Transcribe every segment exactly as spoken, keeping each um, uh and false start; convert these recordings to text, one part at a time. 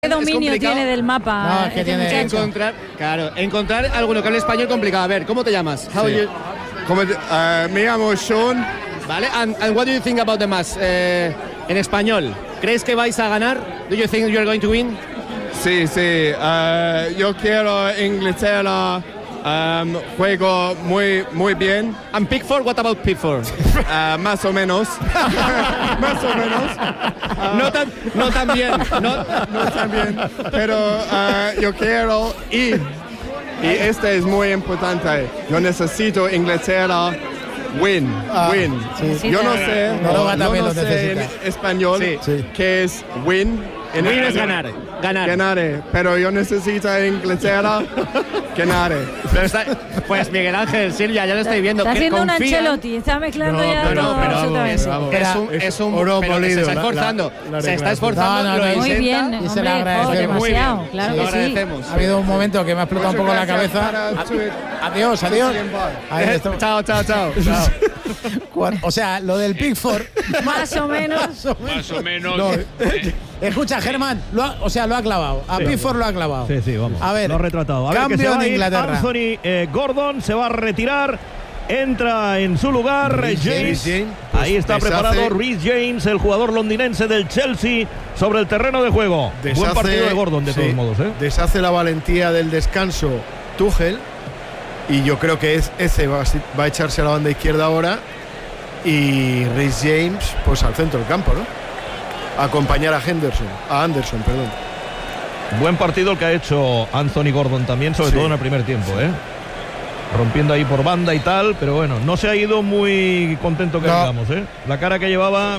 ¿Qué dominio tiene del mapa? No, es que este tiene encontrar, claro, encontrar alguno que hable español complicado. A ver, ¿cómo te llamas? How Sí. you? ¿Cómo te- uh, me llamo Sean. Vale, and, and what do you think about the match? Eh, en español, ¿crees que vais a ganar? Do you think you're going to win? Sí, sí. uh, yo quiero Inglaterra. Um, juego muy, muy bien. And Pickford, what about Pickford? Uh, más o menos. más o menos. Uh, no, tan, no tan bien. No, no tan bien. Pero uh, yo quiero ir. Y este es muy importante. Yo necesito Inglaterra. Win, Ah, win. sí. Yo no sé, Noruega no, también no lo sé en necesita. español Sí. Sí. qué es win. En win es español. ganar. Ganar. Ganare, pero yo necesito Inglaterra ganare. Pero está- pues Miguel Ángel, Silvia, ya lo estáis viendo. Está que haciendo un confían- Ancelotti, está mezclando No, ya pero- todo pero- absolutamente. Es, Vamos, es vamos. un, es un Oro pero que molido, se está la- esforzando. la- la se está declaración. esforzando. No, no, lo no, Muy intenta. bien, Y se hombre, le agradece. oh, Muy bien. demasiado, claro Lo que sí. agradecemos. Ha habido un momento que me ha explotado un poco la cabeza. Adiós, adiós. Ahí está. Chao, chao, chao. chao. Cuan- O sea, lo del Pickford. Más o menos. Más o menos. No, escucha, Germán, lo ha- o sea, lo ha clavado. A Pickford lo ha clavado. Sí, sí, vamos. A ver, lo ha retratado. A ver, cambio que se va en a ir Inglaterra. Anthony eh, Gordon se va a retirar. Entra en su lugar Reece James. James. Ahí está deshace- preparado Reece James, el jugador londinense del Chelsea, sobre el terreno de juego. Buen Deshace- partido de Gordon, de sí, todos modos. ¿eh? Deshace la valentía del descanso Tuchel. Y yo creo que es, ese va, a- va a echarse a la banda izquierda ahora. Y Reece James, pues al centro del campo, ¿no? A acompañar a Henderson. A Anderson, perdón. Buen partido el que ha hecho Anthony Gordon también, sobre Sí. todo en el primer tiempo. ¿eh? Rompiendo ahí por banda y tal, pero bueno, no se ha ido muy contento que No. digamos, ¿eh? La cara que llevaba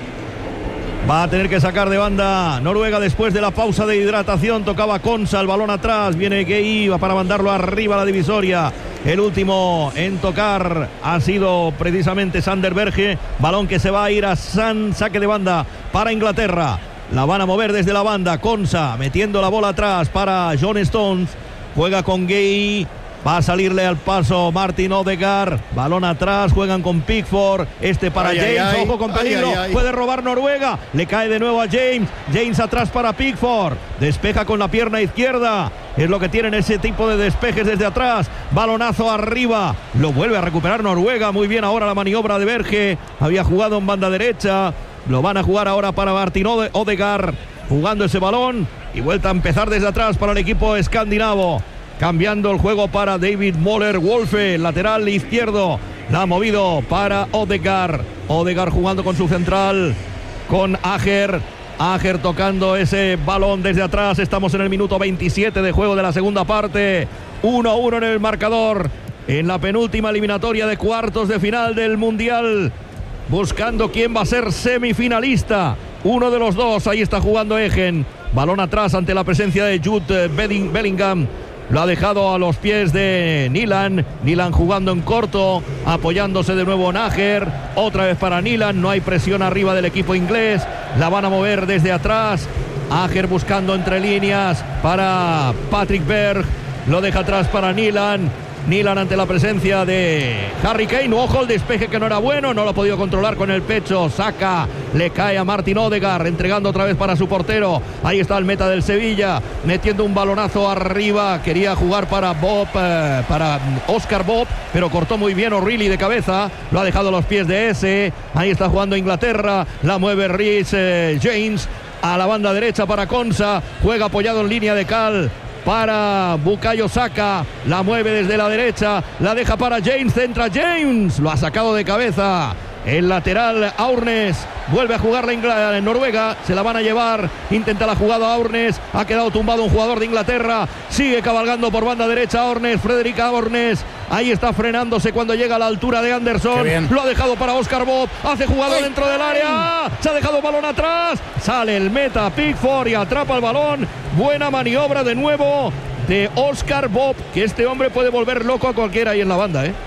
mm, va a tener que sacar de banda Noruega después de la pausa de hidratación. Tocaba Konsa, el balón atrás, viene Gueye, va para mandarlo arriba a la divisoria. El último en tocar ha sido precisamente Sander Berge, balón que se va a ir a San, saque de banda para Inglaterra. La van a mover desde la banda, Konsa metiendo la bola atrás para John Stones, juega con Gueye. Va a salirle al paso Martin Odegaard. Balón atrás, juegan con Pickford. Este para Ay, James, ay, ay. ojo con Ay, peligro. ay, ay. Puede robar Noruega. Le cae de nuevo a James. James atrás para Pickford. Despeja con la pierna izquierda. Es lo que tienen ese tipo de despejes desde atrás. Balonazo arriba. Lo vuelve a recuperar Noruega. Muy bien ahora la maniobra de Berge. Había jugado en banda derecha. Lo van a jugar ahora para Martin Ode- Odegaard. Jugando ese balón. Y vuelta a empezar desde atrás para el equipo escandinavo. Cambiando el juego para David Moller Wolfe, lateral izquierdo. La ha movido para Odegaard. Odegaard jugando con su central, con Ajer. Ajer tocando ese balón desde atrás. Estamos en el minuto veintisiete de juego de la segunda parte. uno a uno en el marcador. En la penúltima eliminatoria de cuartos de final del Mundial. Buscando quién va a ser semifinalista. Uno de los dos. Ahí está jugando Egen. Balón atrás ante la presencia de Jude Belling- Bellingham. Lo ha dejado a los pies de Nilan. Nilan jugando en corto, apoyándose de nuevo en Ajer. Otra vez para Nilan. No hay presión arriba del equipo inglés. La van a mover desde atrás. Ajer buscando entre líneas para Patrick Berg. Lo deja atrás para Nilan. Nilan ante la presencia de Harry Kane. Ojo el despeje que no era bueno. No lo ha podido controlar con el pecho. Saca. Le cae a Martin Odegaard. Entregando otra vez para su portero. Ahí está el meta del Sevilla. Metiendo un balonazo arriba. Quería jugar para Bob. Eh, para Oscar Bob. Pero cortó muy bien O'Reilly de cabeza. Lo ha dejado a los pies de ese. Ahí está jugando Inglaterra. La mueve Reece eh, James. A la banda derecha para Konsa. Juega apoyado en línea de cal. Para Bukayo Saka, la mueve desde la derecha, la deja para James, centra James, lo ha sacado de cabeza. El lateral Aurnes vuelve a jugar la Ingl- en Noruega, se la van a llevar, intenta la jugada Aurnes, ha quedado tumbado un jugador de Inglaterra, sigue cabalgando por banda derecha Aurnes, Frederick Aurnes, ahí está frenándose cuando llega a la altura de Anderson, lo ha dejado para Oscar Bob, hace jugada ¡Ay! dentro del área, se ha dejado balón atrás, sale el meta Pickford y atrapa el balón, buena maniobra de nuevo de Oscar Bob, que este hombre puede volver loco a cualquiera ahí en la banda, ¿eh?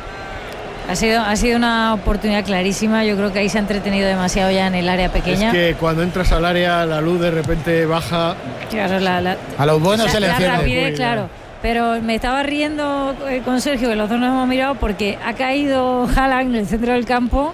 Ha sido, ha sido una oportunidad clarísima. Yo creo que ahí se ha entretenido demasiado ya en el área pequeña. Es que cuando entras al área, la luz de repente baja. Claro, la, la, A los buenos la, se les la enciende. rapidez, Muy claro. Pero me estaba riendo eh, con Sergio, que los dos nos hemos mirado, porque ha caído Haaland en el centro del campo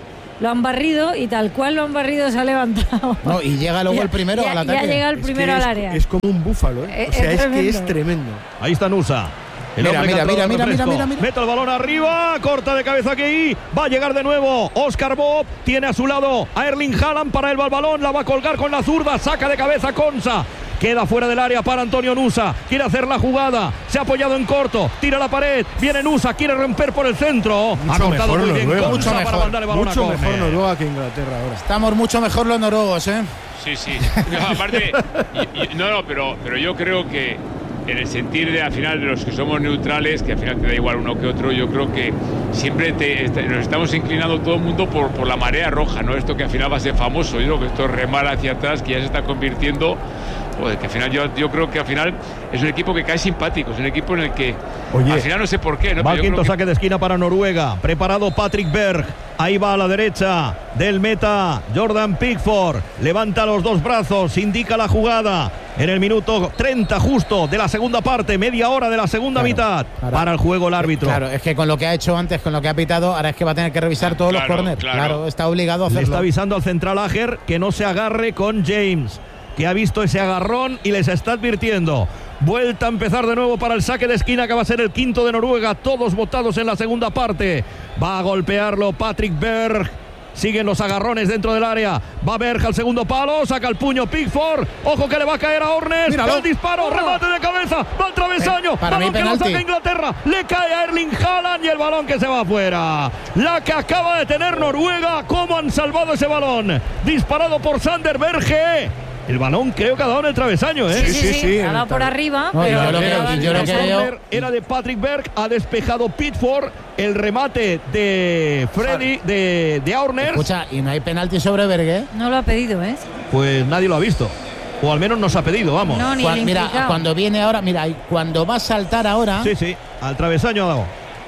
lo han barrido y tal cual lo han barrido se ha levantado. No, y llega luego ya, el primero ya, al ataque. Ya llega el Es primero es, al área. Es como un búfalo, ¿eh? Es, o sea, es es, que es tremendo. tremendo. Ahí está Nusa. El Mira, hombre mira, que ha mira, entrado mira, de mira, refresco. mira, mira. Mete el balón arriba, corta de cabeza aquí, va a llegar de nuevo Oscar Bob, tiene a su lado a Erling Haaland, para él va el balón, la va a colgar con la zurda, saca de cabeza Konsa. Queda fuera del área para Antonio Nusa. Quiere hacer la jugada. Se ha apoyado en corto. Tira la pared. Viene Nusa. Quiere romper por el centro. Mucho ha cortado mejor muy bien Noruega. Konsa Mucho para mejor. mandar el balón Mucho a mejor córner. Noruega que Inglaterra ahora. Estamos mucho mejor los noruegos, ¿eh? Sí, sí. No, aparte, y, y, no, no, pero, pero yo creo que en el sentir de al final de los que somos neutrales, que al final te da igual uno que otro, yo creo que siempre te, este, nos estamos inclinando todo el mundo por, por la marea roja, ¿no? Esto que al final va a ser famoso, yo creo que esto es remar hacia atrás, que ya se está convirtiendo. Joder, que al final yo, yo creo que al final es un equipo que cae simpático, es un equipo en el que Oye, al final no sé por qué, ¿no? Va Pero al yo quinto creo que- saque de esquina para Noruega. Preparado Patrick Berg. Ahí va a la derecha del meta Jordan Pickford. Levanta los dos brazos, indica la jugada. En el minuto treinta justo de la segunda parte, media hora de la segunda Claro, mitad. ahora- Para el juego el árbitro. Claro, es que con lo que ha hecho antes, con lo que ha pitado, ahora es que va a tener que revisar todos Claro, los corners. claro. Claro, está obligado a Le hacerlo. está avisando al central Ager que no se agarre con James, que ha visto ese agarrón y les está advirtiendo. Vuelta a empezar de nuevo para el saque de esquina, que va a ser el quinto de Noruega, todos votados en la segunda parte. Va a golpearlo Patrick Berg. Siguen los agarrones dentro del área. Va Berg al segundo palo, saca el puño Pickford. Ojo que le va a caer a Hornes. Míralo. El disparo, remate de cabeza, va al travesaño. Eh, para balón mí, que lo penalti. saca Inglaterra. Le cae a Erling Haaland y el balón que se va afuera. La que acaba de tener Noruega. ¿Cómo han salvado ese balón? Disparado por Sander Berge. El balón creo que ha dado en el travesaño, ¿eh? Sí, sí, sí, sí, sí, ha en dado el por tab- arriba, No, pero yo lo le que- ha dado yo en lo el que El veo- córner era de Patrick Berg, ha despejado Pickford, el remate de Freddy, de, de Aurners. Escucha, y no hay penalti sobre Berge, ¿eh? No lo ha pedido, ¿eh? Pues nadie lo ha visto. O al menos nos ha pedido, vamos. No, ni Cuan- el mira, implicado. cuando viene ahora, mira, y cuando va a saltar ahora. Sí, sí, al travesaño ha dado.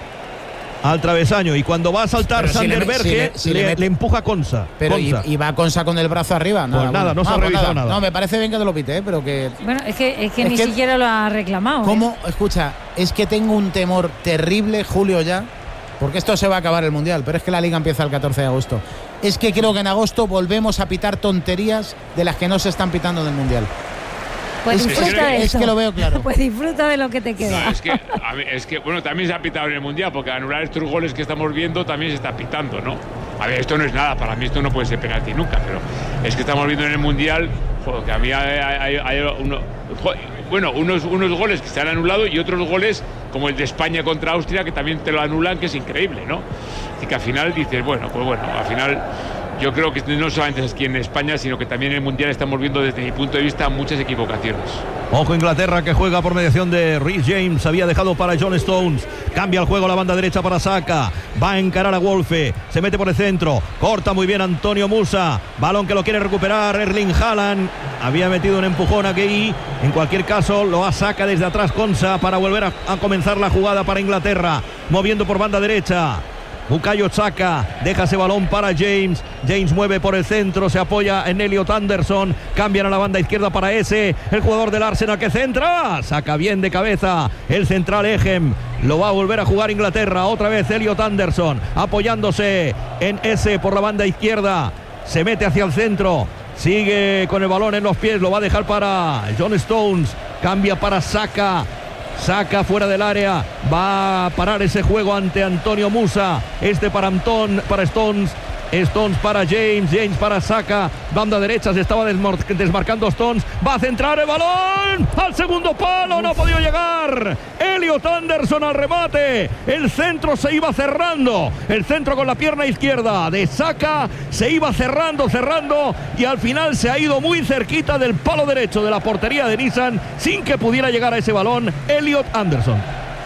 Al travesaño. Y cuando va a saltar Pero si Sander le me- Berge, si le- si le, le mete- le empuja Konsa. Pero y, Konsa. y va Consa con el brazo arriba. Nada, Pues nada, bueno. no se ha Ah, pues revisado nada. No, me parece bien que te lo pite, ¿eh? Pero que. Bueno, es que, es que Es ni que- siquiera lo ha reclamado. ¿eh? ¿Cómo? Escucha, es que tengo un temor terrible, Julio, ya. Porque esto se va a acabar el Mundial, pero es que la Liga empieza el catorce de agosto. Es que creo que en agosto volvemos a pitar tonterías de las que no se están pitando en el Mundial. Pues es que- disfruta es que- de es esto. que lo veo claro. Pues disfruta de lo que te queda. No, es que, a mí- es que, bueno, también se ha pitado en el Mundial, porque anular estos goles que estamos viendo también se está pitando, ¿no? A ver, esto no es nada, para mí esto no puede ser penalti nunca, pero es que estamos viendo en el Mundial, joder, que a mí hay, hay- hay uno- joder, bueno, unos, unos goles que se han anulado y otros goles como el de España contra Austria que también te lo anulan, que es increíble, ¿no? Y que al final dices, bueno, pues bueno, al final yo creo que no solamente es aquí en España, sino que también en el Mundial estamos viendo desde mi punto de vista muchas equivocaciones. Ojo Inglaterra, que juega por mediación de Reece James. Había dejado para John Stones. Cambia el juego a la banda derecha para Saka. Va a encarar a Wolfe. Se mete por el centro. Corta muy bien Antonio Musa. Balón que lo quiere recuperar Erling Haaland. Había metido un empujón aquí. En cualquier caso lo saca desde atrás Konsa para volver a, a comenzar la jugada para Inglaterra. Moviendo por banda derecha. Bukayo Saka deja ese balón para James. James mueve por el centro, se apoya en Elliot Anderson. Cambian a la banda izquierda para ese, el jugador del Arsenal que centra. Saca bien de cabeza el central Ejem. Lo va a volver a jugar Inglaterra. Otra vez Elliot Anderson apoyándose en ese por la banda izquierda. Se mete hacia el centro. Sigue con el balón en los pies. Lo va a dejar para John Stones. Cambia para Saka. Saca fuera del área, va a parar ese juego ante Antonio Musa. Este para Anton, para Stones. Stones para James, James para Saka. Banda derecha, se estaba desmar desmarcando Stones. Va a centrar el balón al segundo palo, no ha podido llegar. Elliot Anderson al remate. El centro se iba cerrando. El centro con la pierna izquierda de Saka se iba cerrando, cerrando. Y al final se ha ido muy cerquita del palo derecho de la portería de Nissan sin que pudiera llegar a ese balón Elliot Anderson.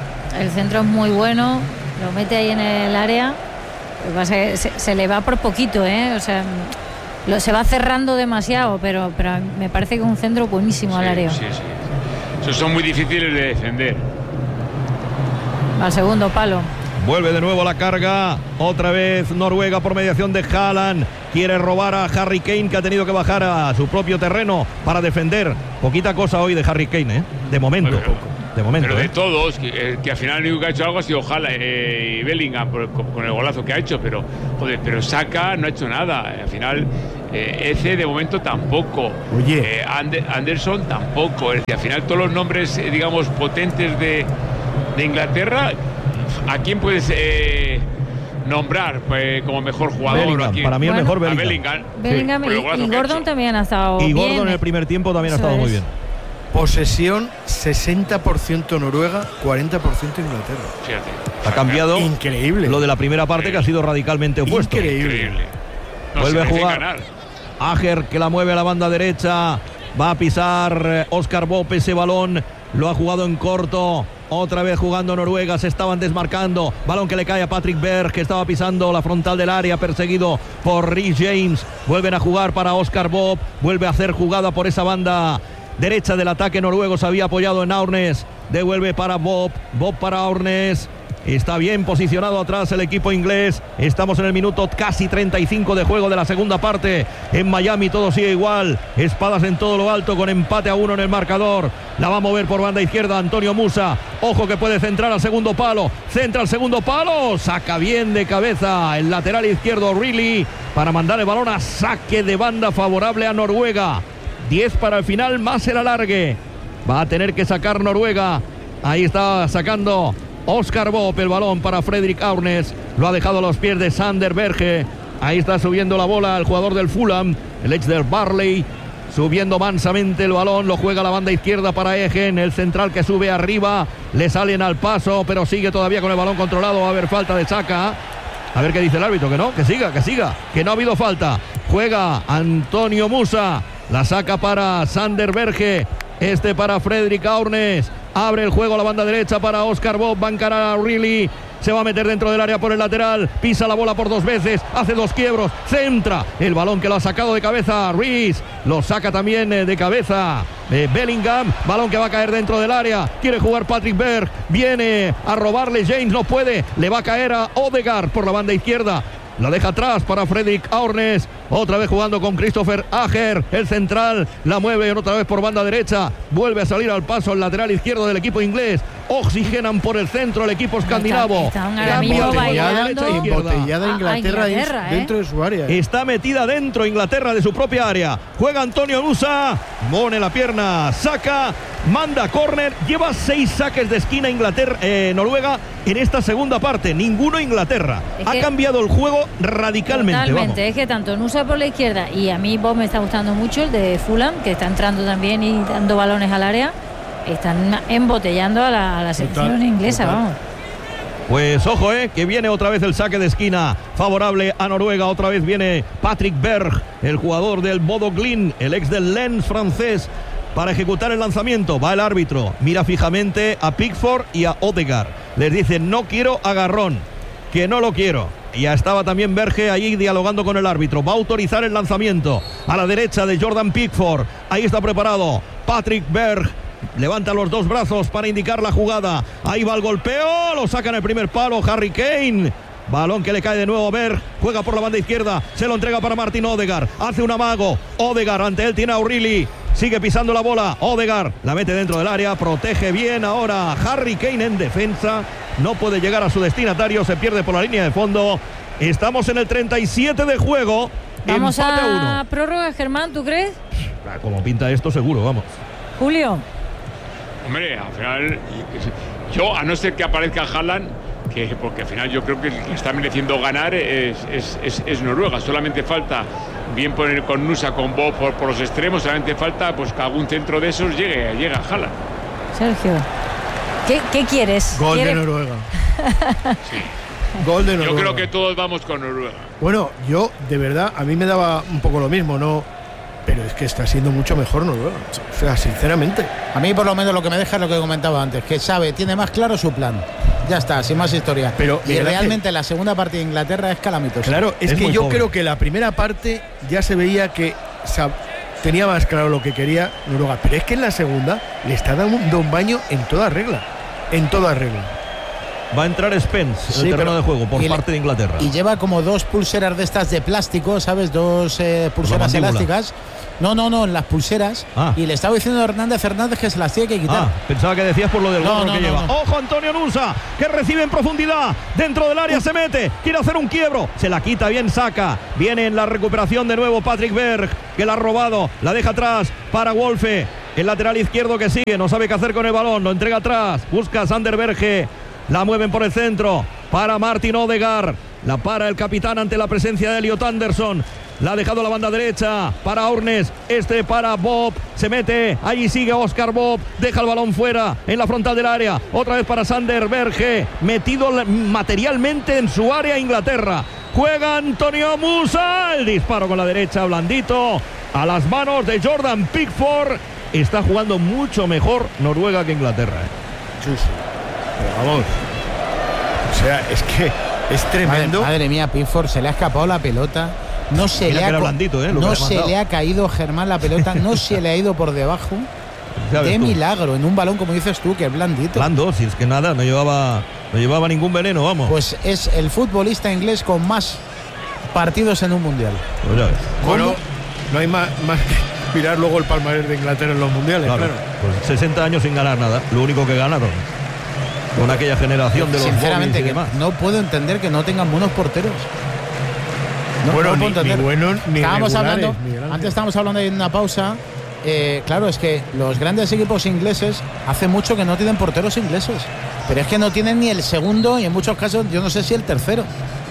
El centro es muy bueno, lo mete ahí en el área. Lo que pasa es que se, se le va por poquito, ¿eh? O sea, lo, se va cerrando demasiado, pero, pero me parece que es un centro buenísimo al Sí, área. sí, sí. Esos son muy difíciles de defender. Al segundo palo. Vuelve de nuevo la carga. Otra vez Noruega por mediación de Haaland. quiere robar a Harry Kane, que ha tenido que bajar a su propio terreno para defender. Poquita cosa hoy de Harry Kane, ¿eh? De momento. Bueno, de momento. Pero de ¿eh? todos, que, que al final el único que ha hecho algo ha sido Haaland eh, y Bellingham por, con, con el golazo que ha hecho, pero joder, pero Saka no ha hecho nada. Al final, eh, Eze de momento tampoco. Oye. Eh, Ander, Anderson tampoco. Es decir, al final todos los nombres, eh, digamos, potentes de, de Inglaterra, ¿a quién puedes eh, nombrar pues, como mejor jugador? Bellingham, aquí? para mí el Bueno, mejor A Bellingham. Bellingham. Bellingham por el y, golazo y que ha Gordon hecho. también ha estado Y bien. Gordon en el primer tiempo también Eso ha estado es. muy bien. Posesión sesenta por ciento Noruega, cuarenta por ciento Inglaterra. Fíjate. Ha cambiado Increíble. lo de la primera parte, que ha sido radicalmente opuesto. Increíble. Increíble. No, Vuelve se a merece jugar. ganar. Ager, que la mueve a la banda derecha. Va a pisar eh, Oscar Bob ese balón. Lo ha jugado en corto. Otra vez jugando Noruega. Se estaban desmarcando. Balón que le cae a Patrick Berg, que estaba pisando la frontal del área, perseguido por Rhys James. Vuelven a jugar para Oscar Bob. Vuelve a hacer jugada por esa banda derecha del ataque noruego. Se había apoyado en Aurnes. Devuelve para Bob. Bob para Aurnes. Está bien posicionado atrás el equipo inglés. Estamos en el minuto casi treinta y cinco de juego de la segunda parte. En Miami todo sigue igual. Espadas en todo lo alto, con empate a uno en el marcador. La va a mover por banda izquierda Antonio Musa. Ojo que puede centrar al segundo palo. Centra al segundo palo. Saca bien de cabeza el lateral izquierdo Riley para mandar el balón a saque de banda favorable a Noruega. diez para el final, más el alargue. Va a tener que sacar Noruega. Ahí está sacando Oscar Bob el balón para Fredrik Aurnes. Lo ha dejado a los pies de Sander Berge. Ahí está subiendo la bola el jugador del Fulham, el ex del Barley. Subiendo mansamente el balón, lo juega a la banda izquierda para Egen, el central que sube arriba. Le salen al paso, pero sigue todavía con el balón controlado. Va a haber falta de Saka. A ver qué dice el árbitro, que no, que siga, que siga, que no ha habido falta. Juega Antonio Musa, la saca para Sander Berge, este para Fredrik Aurnes. Abre el juego a la banda derecha para Oscar Bob. Va a encarar a Riley. Se va a meter dentro del área por el lateral. Pisa la bola por dos veces. Hace dos quiebros. Centra. El balón que lo ha sacado de cabeza Rees. Lo saca también de cabeza eh, Bellingham. Balón que va a caer dentro del área. Quiere jugar Patrick Berg. Viene a robarle James. No puede. Le va a caer a Odegaard por la banda izquierda. La deja atrás para Fredrik Aurnes. Otra vez jugando con Christopher Ager. El central la mueve otra vez por banda derecha. Vuelve a salir al paso el lateral izquierdo del equipo inglés. Oxigenan por el centro el equipo escandinavo. Están ahora mismo bailando. Embotellada a- a Inglaterra, Inglaterra, ¿eh? dentro de su área. Está metida dentro Inglaterra de su propia área. Juega Antonio Musa. Mone la pierna. Saca. Manda córner. Lleva seis saques de esquina Inglaterra, eh, Noruega en esta segunda parte. Ninguno Inglaterra. Es ha que- cambiado el juego radicalmente. Totalmente, vamos. es que tanto Nusa por la izquierda y a mí Bob me está gustando mucho, el de Fulham, que está entrando también y dando balones al área. Están embotellando a la, a la selección Total, inglesa, total. vamos. Pues ojo, eh, que viene otra vez el saque de esquina favorable a Noruega. Otra vez viene Patrick Berg, el jugador del Bodo Glimt, el ex del Lens francés, para ejecutar el lanzamiento. Va el árbitro, mira fijamente a Pickford y a Odegaard. Les dice: no quiero agarrón, que no lo quiero. Ya estaba también Berge allí dialogando con el árbitro. Va a autorizar el lanzamiento a la derecha de Jordan Pickford. Ahí está preparado Patrick Berg. Levanta los dos brazos para indicar la jugada. Ahí va el golpeo. Lo saca en el primer palo Harry Kane. Balón que le cae de nuevo a Berg. Juega por la banda izquierda. Se lo entrega para Martin Odegaard. Hace un amago. Odegaard ante él tiene a O'Reilly. Sigue pisando la bola. Odegaard la mete dentro del área. Protege bien ahora Harry Kane en defensa. No puede llegar a su destinatario. Se pierde por la línea de fondo. Estamos en el treinta y siete de juego. Vamos Empate a uno. prórroga, Germán, ¿tú crees? Como pinta esto, seguro, vamos. Julio. Hombre, al final, yo, a no ser que aparezca Haaland, que, porque al final yo creo que el que está mereciendo ganar es, es, es, es Noruega. Solamente falta, bien poner con Nusa, con Bob por, por los extremos, solamente falta pues que algún centro de esos llegue, llegue a Haaland. Sergio, ¿qué, qué quieres? Gol de ¿Quieres- Noruega. Sí. Gol de Noruega. Yo creo que todos vamos con Noruega. Bueno, yo, de verdad, a mí me daba un poco lo mismo, ¿no? Pero es que está siendo mucho mejor Noruega. O sea, sinceramente. A mí por lo menos lo que me deja es lo que comentaba antes, que sabe, tiene más claro su plan. Ya está, sin más historia. Pero, y Miguel Ángel, realmente la segunda parte de Inglaterra es calamitosa. Claro, es, Es que muy yo joven. creo que la primera parte ya se veía que sab- tenía más claro lo que quería Noruega. Pero es que en la segunda le está dando un baño en toda regla. En toda regla. va a entrar Spence en Sí, el terreno pero- de juego por y le- parte de Inglaterra. Y lleva como dos pulseras de estas de plástico, ¿sabes? Dos eh, pulseras mandíbula. elásticas. No, no, no, en las pulseras. Ah. Y le estaba diciendo a Hernández Hernández que se las tiene que quitar. Ah, pensaba que decías por lo del No, gorro no, que no, lleva. no. Ojo Antonio Nusa, que recibe en profundidad. Dentro del área se mete. Quiere hacer un quiebro. Se la quita, bien saca. Viene en la recuperación de nuevo Patrick Berg, que la ha robado. La deja atrás para Wolfe. El lateral izquierdo que sigue. No sabe qué hacer con el balón. Lo entrega atrás. Busca a Sander Berge. La mueven por el centro. Para Martin Odegaard. La para el capitán ante la presencia de Elliot Anderson. La ha dejado la banda derecha para Aurnes. Este para Bob. Se mete. Allí sigue Oscar Bob. Deja el balón fuera en la frontal del área. Otra vez para Sander Berge. Metido materialmente en su área Inglaterra. Juega Antonio Musa. El disparo con la derecha blandito. A las manos de Jordan Pickford. Está jugando mucho mejor Noruega que Inglaterra. ¿eh? Sí, sí. Pero vamos. O sea, es que es Madre, tremendo. madre mía, Pickford, se le ha escapado la pelota. No se Mira le que ha era co- blandito, ¿eh? Lo que no le ha se mandado. le ha caído Germán la pelota, no se le ha ido por debajo. Ya ves De tú. milagro, en un balón como dices tú, que es blandito. Blando, si es que nada, no llevaba, no llevaba ningún veneno, vamos. Pues es el futbolista inglés con más partidos en un mundial. Pues ya ves. Bueno, no hay más, más que mirar luego el palmarés de Inglaterra en los mundiales, Claro, claro. pues sesenta años sin ganar nada, lo único que ganaron con aquella generación de los Sinceramente, Bobbies y que demás. no puedo entender que no tengan buenos porteros. No, Bueno, no lo ni- puedo ni entender. buenos ni Estábamos regulares, hablando, Miguel Ángel. antes estábamos hablando en una pausa. eh, claro, es que los grandes equipos ingleses hace mucho que no tienen porteros ingleses, pero es que no tienen ni el segundo y en muchos casos yo no sé si el tercero.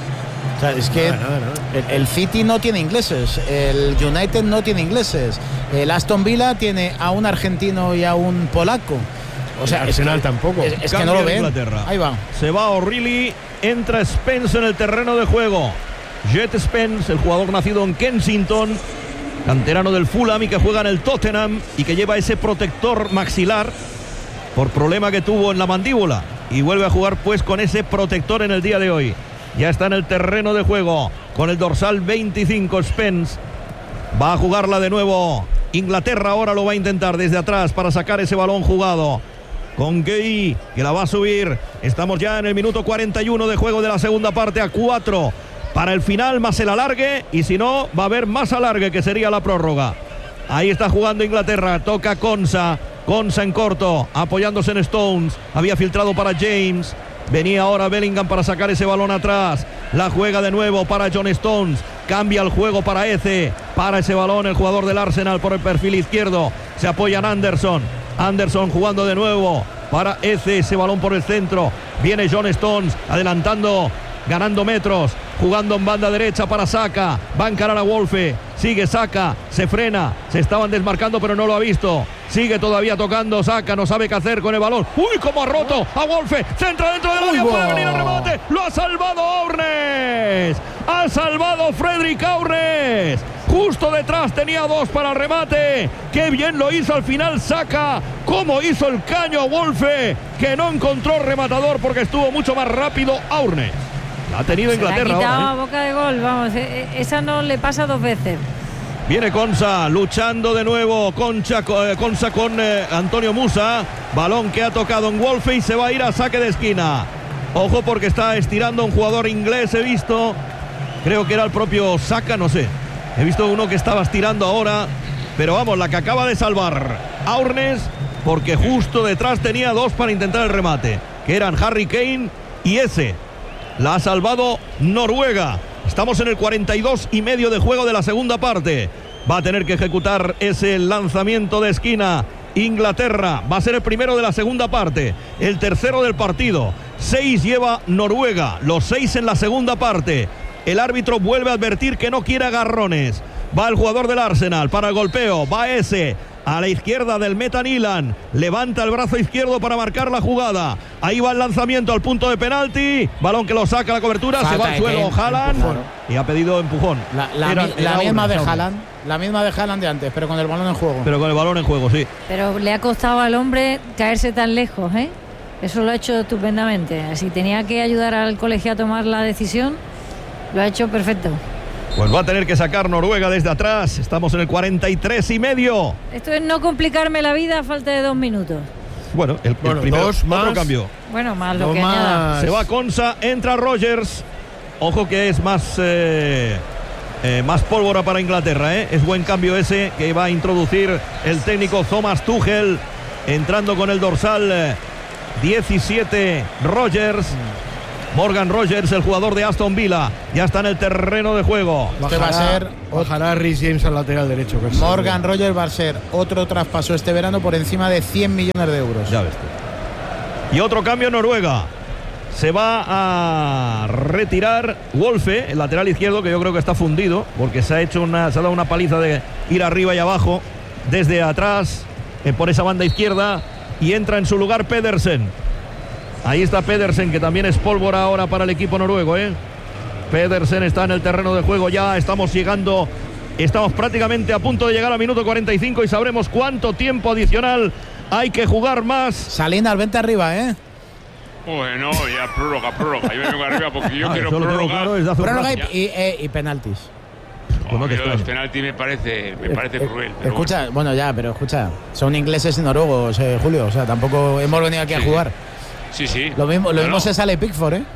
O sea, es que Nada, nada, nada. el, el City no tiene ingleses, el United no tiene ingleses, el Aston Villa tiene a un argentino y a un polaco. O sea, El es que, Arsenal tampoco. es, es que Cambio no lo de ven. Inglaterra. Ahí va. Se va O'Reilly, entra Spence en el terreno de juego. Jet Spence, el jugador nacido en Kensington, canterano del Fulham y que juega en el Tottenham y que lleva ese protector maxilar por problema que tuvo en la mandíbula y vuelve a jugar pues con ese protector en el día de hoy. Ya está en el terreno de juego con el dorsal veinticinco Spence. Va a jugarla de nuevo. Inglaterra ahora lo va a intentar desde atrás para sacar ese balón jugado. Con Gay, que la va a subir. Estamos ya en el minuto cuarenta y uno de juego de la segunda parte, a cuatro para el final, más el alargue. Y si no, va a haber más alargue, que sería la prórroga. Ahí está jugando Inglaterra. Toca Konsa. Konsa en corto, apoyándose en Stones. Había filtrado para James. Venía ahora Bellingham para sacar ese balón atrás. La juega de nuevo para John Stones. Cambia el juego para Eze. Para ese balón el jugador del Arsenal por el perfil izquierdo. Se apoya en Anderson. Anderson jugando de nuevo para Eze. Ese balón por el centro. Viene John Stones adelantando, ganando metros. Jugando en banda derecha para Saka. Va a encarar a Wolfe. Sigue Saka. Se frena. Se estaban desmarcando pero no lo ha visto. Sigue todavía tocando Saka. No sabe qué hacer con el balón. ¡Uy, cómo ha roto a Wolfe! Centra dentro del área. Puede venir el remate. Lo ha salvado Aurnes. Ha salvado Fredrik Aurnes. Justo detrás tenía dos para el remate. Qué bien lo hizo al final Saka. Cómo hizo el caño a Wolfe, que no encontró rematador porque estuvo mucho más rápido Aurnes. La ha tenido Se la ha Inglaterra quitado ahora, a ¿eh? boca de gol, vamos, eh, eh, esa no le pasa dos veces. Viene Konsa luchando de nuevo. Concha, eh, Konsa con eh, Antonio Musa. Balón que ha tocado en Wolfe y se va a ir a saque de esquina. Ojo porque está estirando un jugador inglés, he visto. Creo que era el propio Saka, no sé. He visto uno que estaba estirando ahora. Pero vamos, la que acaba de salvar Aurnes, porque justo detrás tenía dos para intentar el remate, que eran Harry Kane y ese. La ha salvado Noruega. Estamos en el cuarenta y dos y medio de juego de la segunda parte. Va a tener que ejecutar ese lanzamiento de esquina Inglaterra. Va a ser el primero de la segunda parte, el tercero del partido. Seis lleva Noruega, los seis en la segunda parte. El árbitro vuelve a advertir que no quiere agarrones. Va el jugador del Arsenal para el golpeo. Va ese a la izquierda del Meta Nilan. Levanta el brazo izquierdo para marcar la jugada. Ahí va el lanzamiento al punto de penalti. Balón que lo saca la cobertura. Falta se va al de suelo Kane. Haaland. Empujón. Y ha pedido empujón. La, la Era- mi- era la misma Aurnes, de Aurnes. Haaland, la misma de Haaland de antes, pero con el balón en juego. Pero con el balón en juego, sí. Pero le ha costado al hombre caerse tan lejos, ¿eh? Eso lo ha hecho estupendamente. Si tenía que ayudar al colegio a tomar la decisión, lo ha hecho perfecto. Pues va a tener que sacar Noruega desde atrás. Estamos en el cuarenta y tres y medio. Esto es no complicarme la vida a falta de dos minutos. Bueno, el, Bueno, el primero, dos más. otro cambio. Bueno, más lo No que más. añada. Se va Konsa, entra Rogers. Ojo que es más eh, eh, más pólvora para Inglaterra, ¿eh? Es buen cambio ese que va a introducir el técnico Thomas Tuchel, entrando con el dorsal eh, diecisiete Rogers. Morgan Rogers, el jugador de Aston Villa, ya está en el terreno de juego. Este va a ser Bajará Rhys James al lateral derecho. Que es Morgan Rogers va a ser otro traspaso este verano por encima de cien millones de euros. Ya ves tú. Y otro cambio en Noruega. Se va a retirar Wolfe, el lateral izquierdo, que yo creo que está fundido, porque se ha hecho una, se ha dado una paliza de ir arriba y abajo, desde atrás, eh, por esa banda izquierda, y entra en su lugar Pedersen. Ahí está Pedersen, que también es pólvora ahora para el equipo noruego, ¿eh? Pedersen está en el terreno de juego ya, estamos llegando, estamos prácticamente a punto de llegar al minuto cuarenta y cinco y sabremos cuánto tiempo adicional hay que jugar más. Salinas, vente arriba, ¿eh? Bueno, ya prórroga, prórroga. Yo me vengo arriba porque yo Ah, quiero eso lo tengo prórroga. claro desde hace un Prórroga rato. y, y, eh, y penaltis. Pues no te Yo los extraña. penaltis me parece, me parece Eh, cruel. pero Escucha, bueno. bueno. ya, pero escucha, son ingleses y noruegos, eh, Julio. O sea, tampoco hemos venido aquí a Sí, jugar. Sí, sí. Lo mismo, lo No, mismo no. se sale Pickford, ¿eh?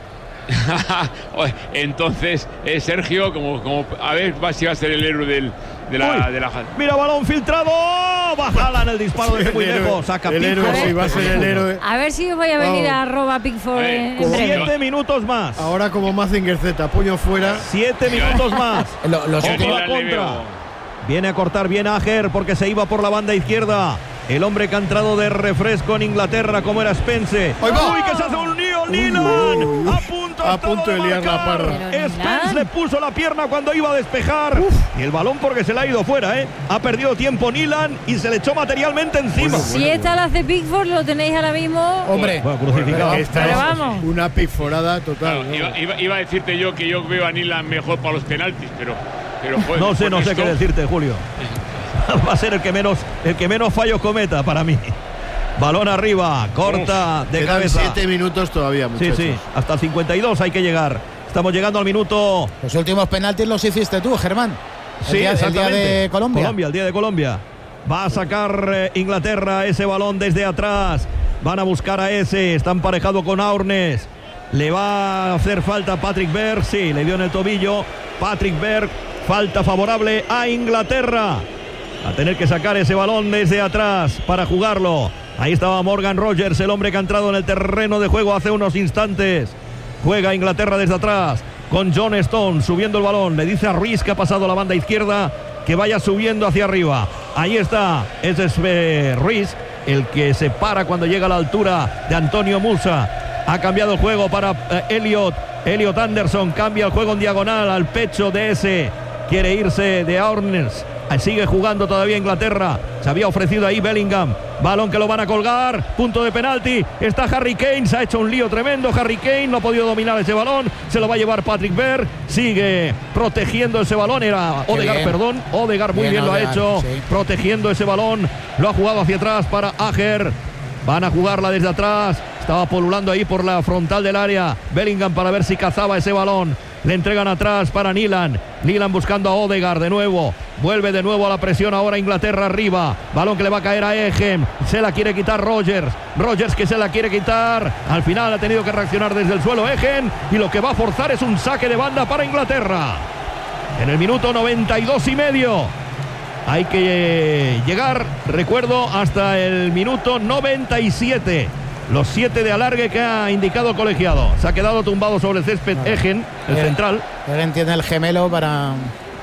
Oye, entonces, eh, Sergio, como, como a ver va- si va a ser el héroe del, de la. Uy, De la mira, balón filtrado. Bajalan el disparo desde muy El héroe, lejos. Saca el héroe, Pickford. sí, va a ser el héroe. A ver si voy a venir Vamos. a arroba Pickford Eh, en, en como breve. Siete minutos más. Ahora como Mazinger Z, puño fuera. Siete minutos más. Lo- los Yo Ojo ni últimos- la la le contra. veo. Viene a cortar bien a Ajer porque se iba por la banda izquierda. El hombre que ha entrado de refresco en Inglaterra, como era Spence. ¡Ahí va! ¡Uy, que se hace un lío! ¡Nilan! A punto, A estaba punto de liar la marcar. parda. Pero Spence Nilan. le puso la pierna cuando iba a despejar. Y el balón porque se le ha ido fuera, ¿eh? Ha perdido tiempo Nilan y se le echó materialmente encima. Si esta la hace Pickford, lo tenéis ahora mismo. Hombre, Bueno, crucificado. Esta Pero es vamos. una piforada total. Claro, ¿no? iba, iba- iba a decirte yo que yo veo a Nilan mejor para los penaltis, pero. pero joder, No sé, después no de sé esto- qué decirte, Julio. Va a ser el que menos, el que menos fallos cometa para mí. Balón arriba, corta de Quedan cabeza. siete minutos todavía, Sí, muchachos. sí, hasta el cincuenta y dos hay que llegar. Estamos llegando al minuto. los últimos penaltis los hiciste tú, Germán. El Sí, día, el día exactamente. de Colombia. Colombia, el día de Colombia. Va a sacar eh, Inglaterra ese balón desde atrás. Van a buscar a ese. Está emparejado con Aurnes. Le va a hacer falta Patrick Berg. Sí, le dio en el tobillo. Patrick Berg. Falta favorable a Inglaterra. A tener que sacar ese balón desde atrás para jugarlo. Ahí estaba Morgan Rogers, el hombre que ha entrado en el terreno de juego hace unos instantes. Juega Inglaterra desde atrás con John Stone subiendo el balón. Le dice a Ruiz, que ha pasado a la banda izquierda, que vaya subiendo hacia arriba. Ahí está, ese es eh, Ruiz, el que se para cuando llega a la altura de Antonio Musa. Ha cambiado el juego para eh, Elliot. Elliot Anderson cambia el juego en diagonal al pecho de ese. Quiere irse de Aurnes. Sigue jugando todavía Inglaterra. Se había ofrecido ahí Bellingham. Balón que lo van a colgar. Punto de penalti. Está Harry Kane. Se ha hecho un lío tremendo. Harry Kane no ha podido dominar ese balón. Se lo va a llevar Patrick Berg. Sigue protegiendo ese balón. Era Qué Odegaard, bien. perdón. Odegaard muy Bien, bien, lo ha Odegaard, hecho. sí. Protegiendo ese balón. Lo ha jugado hacia atrás para Ajer. Van a jugarla desde atrás. Estaba polulando ahí por la frontal del área Bellingham para ver si cazaba ese balón. Le entregan atrás para Nilan. Nilan buscando a Odegaard de nuevo. Vuelve de nuevo a la presión ahora Inglaterra arriba. Balón que le va a caer a Ejem. Se la quiere quitar Rogers. Rogers que se la quiere quitar. Al final ha tenido que reaccionar desde el suelo Ejem. Y lo que va a forzar es un saque de banda para Inglaterra. En el minuto noventa y dos y medio. Hay que llegar, recuerdo, hasta el minuto noventa y siete. Los siete de alargue que ha indicado el colegiado. Se ha quedado tumbado sobre el césped Ejen, el Egen- central. Egen tiene el gemelo para.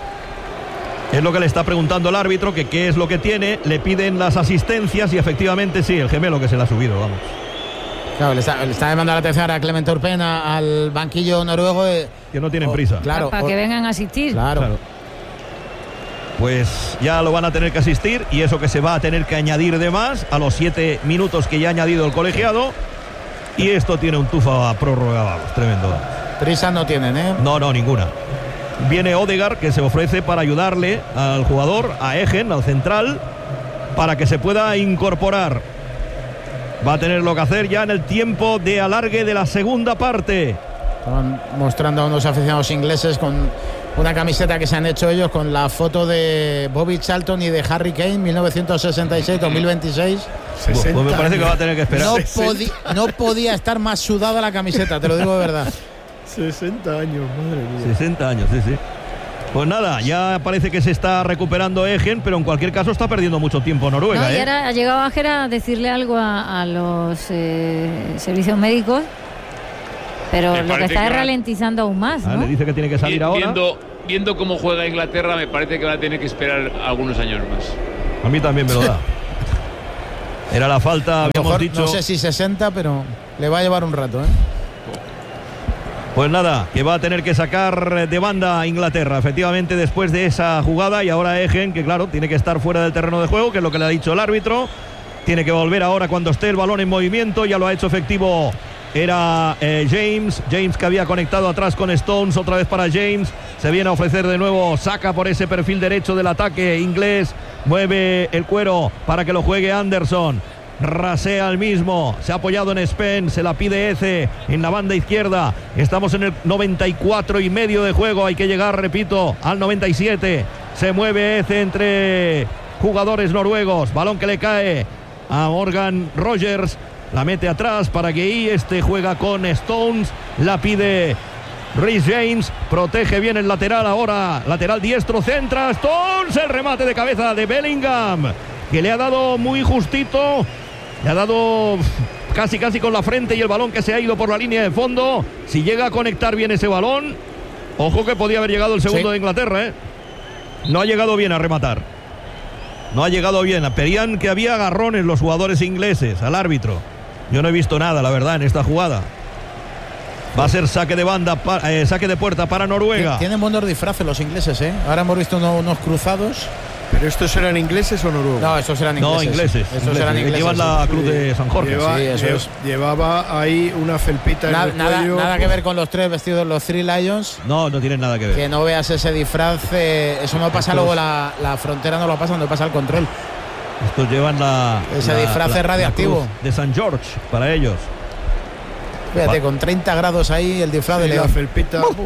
Es lo que le está preguntando el árbitro, que qué es lo que tiene. Le piden las asistencias y efectivamente sí, el gemelo que se le ha subido, vamos. Claro, le está, le está demandando la atención a Clement Turpen a- al banquillo noruego. eh, Que no tienen o- prisa. Claro. para o- que vengan a asistir. Claro. Claro. Pues ya lo van a tener que asistir y eso que se va a tener que añadir de más a los siete minutos que ya ha añadido el colegiado. Y esto tiene un tufa a prórroga, vamos, tremendo. Prisa no tienen, ¿eh? No, no, ninguna. Viene Odegaard, que se ofrece para ayudarle al jugador, a Ejen, al central, para que se pueda incorporar. Va a tener lo que hacer ya en el tiempo de alargue de la segunda parte. Estaban mostrando a unos aficionados ingleses con una camiseta que se han hecho ellos con la foto de Bobby Charlton y de Harry Kane, mil novecientos sesenta y seis dos mil veintiséis. Pues me parece que va a tener que esperar. No, podi- no podía estar más sudada la camiseta, te lo digo de verdad. sesenta años, madre mía. sesenta años, sí, sí. Pues nada, ya parece que se está recuperando Egen, pero en cualquier caso está perdiendo mucho tiempo Noruega. No, y ¿eh? ahora ha llegado Ajer a decirle algo a, a los eh, servicios médicos, pero Me lo que parece está que es va- ralentizando aún más, Ah, ¿no? le dice que tiene que salir Vi- ahora. Viendo, viendo cómo juega Inglaterra, me parece que va a tener que esperar algunos años más. A mí también me lo da. Era la falta, A lo habíamos mejor, dicho. no sé si sesenta, pero le va a llevar un rato, ¿eh? Pues nada, que va a tener que sacar de banda a Inglaterra, efectivamente, después de esa jugada. Y ahora Egen, que claro, tiene que estar fuera del terreno de juego, que es lo que le ha dicho el árbitro. Tiene que volver ahora cuando esté el balón en movimiento. Ya lo ha hecho efectivo. Era eh, James, James que había conectado atrás con Stones, otra vez para James. Se viene a ofrecer de nuevo, saca por ese perfil derecho del ataque inglés. Mueve el cuero para que lo juegue Anderson. Rasea al mismo, se ha apoyado en Spen, se la pide Eze en la banda izquierda. Estamos en el noventa y cuatro y medio de juego, hay que llegar, repito, al noventa y siete. Se mueve Eze entre jugadores noruegos, balón que le cae a Morgan Rogers, la mete atrás para que ahí este juega con Stones, la pide Reece James, protege bien el lateral ahora, lateral diestro, centra Stones, el remate de cabeza de Bellingham, que le ha dado muy justito. Le ha dado casi casi con la frente y el balón que se ha ido por la línea de fondo. Si llega a conectar bien ese balón, ojo que podía haber llegado el segundo Sí. de Inglaterra, ¿eh? No ha llegado bien a rematar. No ha llegado bien. Pedían que había agarrones los jugadores ingleses al árbitro. Yo no he visto nada, la verdad, en esta jugada. Va a ser saque de banda, pa- eh, saque de puerta para Noruega. Tienen buenos disfraces los ingleses, ¿eh? Ahora hemos visto uno- unos cruzados. ¿Pero estos eran ingleses o noruegos? No, esos eran ingleses. No, ingleses. Esos ingleses. eran ingleses. Llevan la cruz de San Jorge. Lleva- sí, eso lle- es. Llevaba ahí una felpita Na- en el nada, cuello. nada que ver con los tres vestidos, los Three Lions. No, no tienen nada que ver. Que no veas ese disfraz, eh, eso no pasa Estos- luego la, la frontera, no lo pasa, no pasa el control. Estos llevan la. Ese la- disfraz la- es radioactivo. la cruz de San George para ellos. Fíjate, Va. con treinta grados ahí el disfraz Sí, de la león. felpita. uf.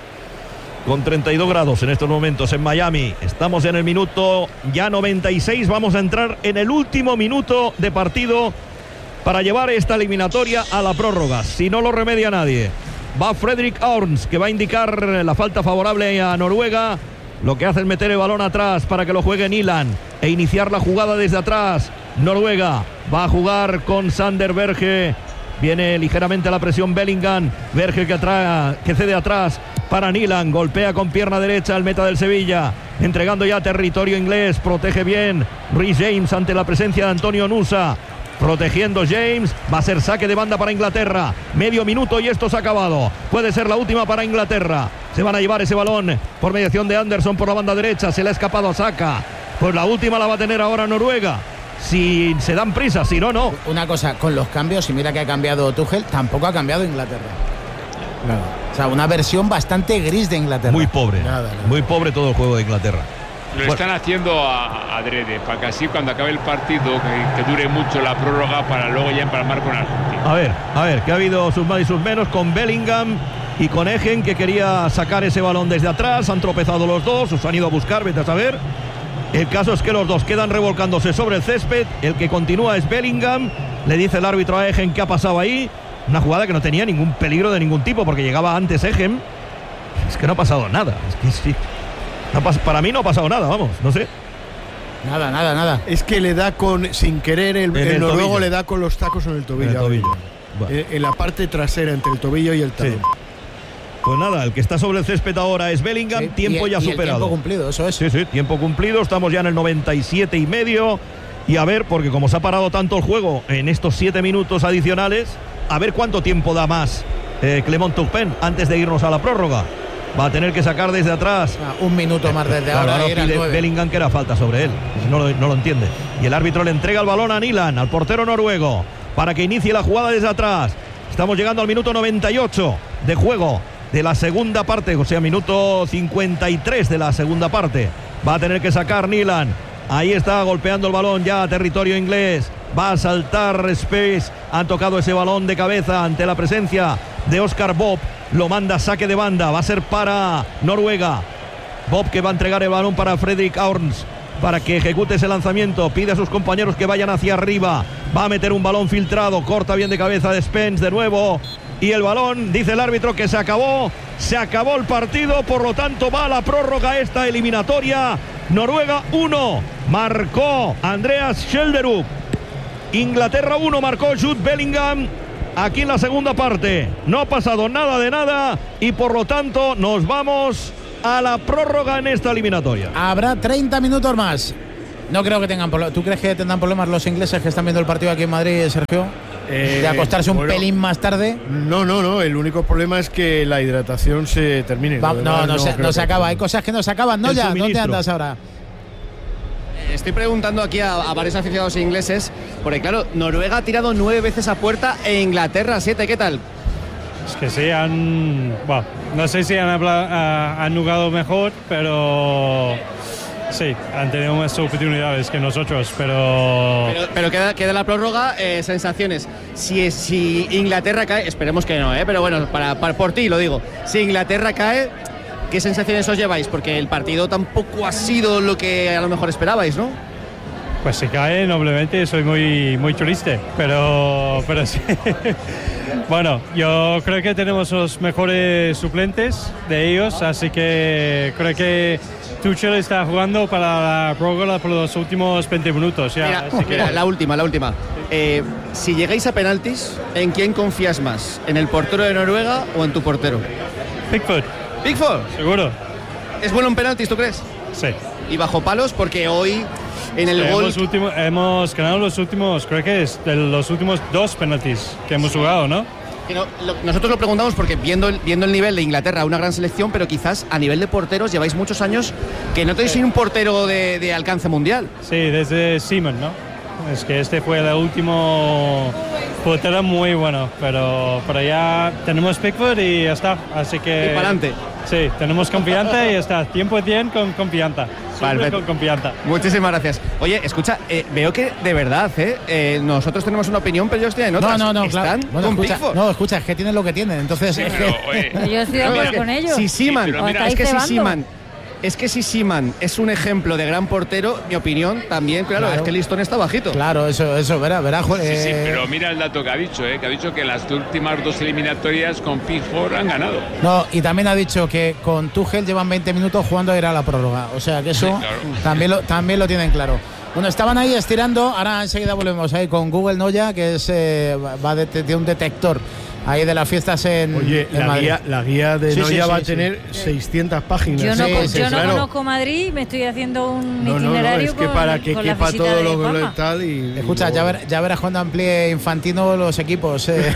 Con treinta y dos grados en estos momentos en Miami. Estamos en el minuto ya noventa y seis. Vamos a entrar en el último minuto de partido para llevar esta eliminatoria a la prórroga. Si no lo remedia nadie. Va Fredrik Aarons, que va a indicar la falta favorable a Noruega. Lo que hace es meter el balón atrás para que lo juegue Nilan e iniciar la jugada desde atrás. Noruega va a jugar con Sander Berge. Viene ligeramente a la presión Bellingham. Berge que, atrae, que cede atrás para Nilan. Golpea con pierna derecha el meta del Sevilla. Entregando ya territorio inglés. Protege bien Reece James ante la presencia de Antonio Nusa. Protegiendo James. Va a ser saque de banda para Inglaterra. Medio minuto y esto se ha acabado. Puede ser la última para Inglaterra. Se van a llevar ese balón por mediación de Anderson por la banda derecha. Se le ha escapado a Saka. Pues la última la va a tener ahora Noruega. Si se dan prisa, si no, no. Una cosa, con los cambios, y mira que ha cambiado Tuchel, tampoco ha cambiado Inglaterra. Nada. O sea, una versión bastante gris de Inglaterra. Muy pobre. Nada, nada. Muy pobre todo el juego de Inglaterra. Lo Bueno. están haciendo a, a adrede, para que así cuando acabe el partido, que, que dure mucho la prórroga para luego ya empalmar con Argentina. A ver, a ver, que ha habido sus más y sus menos con Bellingham y con Egen, que quería sacar ese balón desde atrás. Han tropezado los dos, os han ido a buscar, vete a saber. El caso es que los dos quedan revolcándose sobre el césped. El que continúa es Bellingham. Le dice el árbitro a Egen qué ha pasado ahí. Una jugada que no tenía ningún peligro de ningún tipo porque llegaba antes Egen. Es que no ha pasado nada. Es que sí. No pas- para mí no ha pasado nada, vamos, no sé. Nada, nada, nada. Es que le da con, sin querer, el, En el el noruego tobillo. le da con los tacos en el tobillo. En el tobillo. Bueno. En, en la parte trasera, entre el tobillo y el talón. Sí. Pues nada, el que está sobre el césped ahora es Bellingham. Sí, Tiempo y- ya y el superado. tiempo cumplido, eso es. Sí, sí, tiempo cumplido. Estamos ya en el noventa y siete y medio. Y a ver, porque como se ha parado tanto el juego en estos siete minutos adicionales, a ver cuánto tiempo da más eh, Clement Turpin antes de irnos a la prórroga. Va a tener que sacar desde atrás. Ah, un minuto más desde Claro, ahora. ahora y era el pide nueve. Bellingham que era falta sobre él. No lo, no lo entiende. Y el árbitro le entrega el balón a Nilan, al portero noruego, para que inicie la jugada desde atrás. Estamos llegando al minuto noventa y ocho de juego de la segunda parte, o sea, minuto cincuenta y tres de la segunda parte. Va a tener que sacar Nilan. Ahí está golpeando el balón ya a territorio inglés. Va a saltar Space. Han tocado ese balón de cabeza ante la presencia de Oscar Bob. Lo manda saque de banda. Va a ser para Noruega. Bob, que va a entregar el balón para Fredrik Aarons para que ejecute ese lanzamiento. Pide a sus compañeros que vayan hacia arriba. Va a meter un balón filtrado. Corta bien de cabeza de Spence de nuevo. Y el balón, dice el árbitro, que se acabó. Se acabó el partido. Por lo tanto, va a la prórroga esta eliminatoria. Noruega uno. Marcó Andreas Schjelderup. Inglaterra uno. Marcó Jude Bellingham. Aquí en la segunda parte. No ha pasado nada de nada. Y por lo tanto, nos vamos a la prórroga en esta eliminatoria. Habrá treinta minutos más. No creo que tengan problemas. ¿Tú crees que tendrán problemas los ingleses que están viendo el partido aquí en Madrid, Sergio? Eh, ¿De acostarse un bueno, pelín más tarde? No, no, no. El único problema es que la hidratación se termine. Va, no, no, no, se, no se acaba. Hay cosas que no se acaban, ¿no? Ya, ¿dónde andas ahora? Estoy preguntando aquí a, a varios aficionados ingleses, porque claro, Noruega ha tirado nueve veces a puerta e Inglaterra siete. ¿Qué tal? Es que sí, han. Bueno, no sé si han, hablado, han jugado mejor, pero sí, han tenido más oportunidades que nosotros, pero. Pero, pero queda, queda la prórroga, eh, sensaciones. Si, si Inglaterra cae, esperemos que no, eh, pero bueno, para, para, por ti lo digo. Si Inglaterra cae, ¿qué sensaciones os lleváis? Porque el partido tampoco ha sido lo que a lo mejor esperabais, ¿no? Pues si cae, noblemente soy muy, muy triste, pero, pero sí. Bueno, yo creo que tenemos los mejores suplentes de ellos, así que creo que Tuchel está jugando para la prórroga por los últimos veinte minutos. Ya, mira, así que... mira, la última, la última. Eh, si llegáis a penaltis, ¿en quién confías más? ¿En el portero de Noruega o en tu portero? Pickford. ¿Pickford? Seguro. ¿Es bueno en penaltis, tú crees? Sí. ¿Y bajo palos? Porque hoy en el sí, gol... Hemos, último, hemos ganado los últimos, creo que es de los últimos dos penaltis que hemos jugado, ¿no? Que no, lo, nosotros lo preguntamos porque viendo el, viendo el nivel de Inglaterra, una gran selección, pero quizás a nivel de porteros lleváis muchos años que no tenéis sí. un portero de, de alcance mundial. Sí, desde Seaman, ¿no? Es que este fue el último portero muy bueno, pero, pero ya tenemos Pickford y ya está, así que... Y para adelante. Sí, tenemos confianza y ya está, cien por ciento con confianza. Siempre con confianza. Muchísimas gracias. Oye, escucha, eh, veo que de verdad, eh, eh, nosotros tenemos una opinión, pero ellos tienen otras. No, no, no, ¿Están claro. Bueno, con escucha, Pickford? no, escucha, es que tienen lo que tienen, entonces... Sí, es pero, que... oye, yo estoy de acuerdo con ellos. Si Seaman, sí, mira, es que si Seaman... Es que si Seaman es un ejemplo de gran portero, mi opinión también, claro, claro. es que el listón está bajito. Claro, eso, eso, verá, verá. Eh... Sí, sí, pero mira el dato que ha dicho, eh, que ha dicho que las últimas dos eliminatorias con Pickford han ganado. No, y también ha dicho que con Tuchel llevan veinte minutos jugando a ir a la prórroga. O sea que eso sí, claro. también, lo, también lo tienen claro. Bueno, estaban ahí estirando, ahora enseguida volvemos ahí con Google Noya, que es eh, va de, de un detector ahí de las fiestas en, Oye, en la Madrid. Guía, la guía de sí, Noya sí, va sí, a tener sí. seiscientas páginas. Yo no, sí, con, sí, yo sí, no claro. conozco Madrid, me estoy haciendo un no, itinerario no, no, es que con, para que con quepa todo lo que tal y... Escucha, y ya, ver, ya verás cuando amplíe Infantino los equipos. Eh.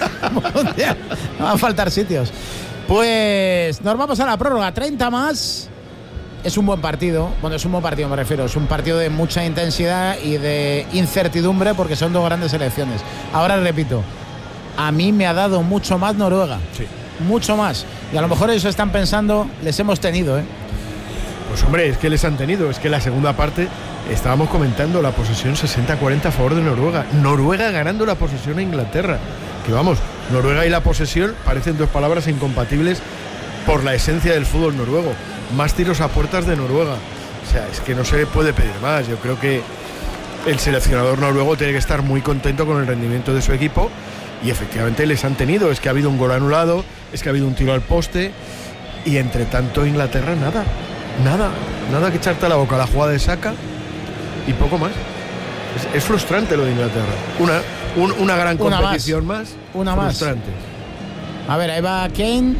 No van a faltar sitios. Pues nos vamos a la prórroga, treinta más. Es un buen partido, bueno, es un buen partido me refiero, es un partido de mucha intensidad y de incertidumbre porque son dos grandes selecciones. Ahora repito, a mí me ha dado mucho más Noruega, sí. mucho más. Y a lo mejor ellos están pensando, les hemos tenido, ¿eh? Pues hombre, es que les han tenido, es que la segunda parte estábamos comentando la posesión sesenta cuarenta a favor de Noruega. Noruega ganando la posesión a Inglaterra. Que vamos, Noruega y la posesión parecen dos palabras incompatibles por la esencia del fútbol noruego. Más tiros a puertas de Noruega. O sea, es que no se le puede pedir más. Yo creo que el seleccionador noruego tiene que estar muy contento con el rendimiento de su equipo y efectivamente les han tenido. Es que ha habido un gol anulado, es que ha habido un tiro al poste y entre tanto Inglaterra nada, nada, nada que echarte a la boca. La jugada de Saka y poco más. Es, es frustrante lo de Inglaterra. Una, un, una gran una competición más, más, una frustrante. Más. A ver, ahí va Kane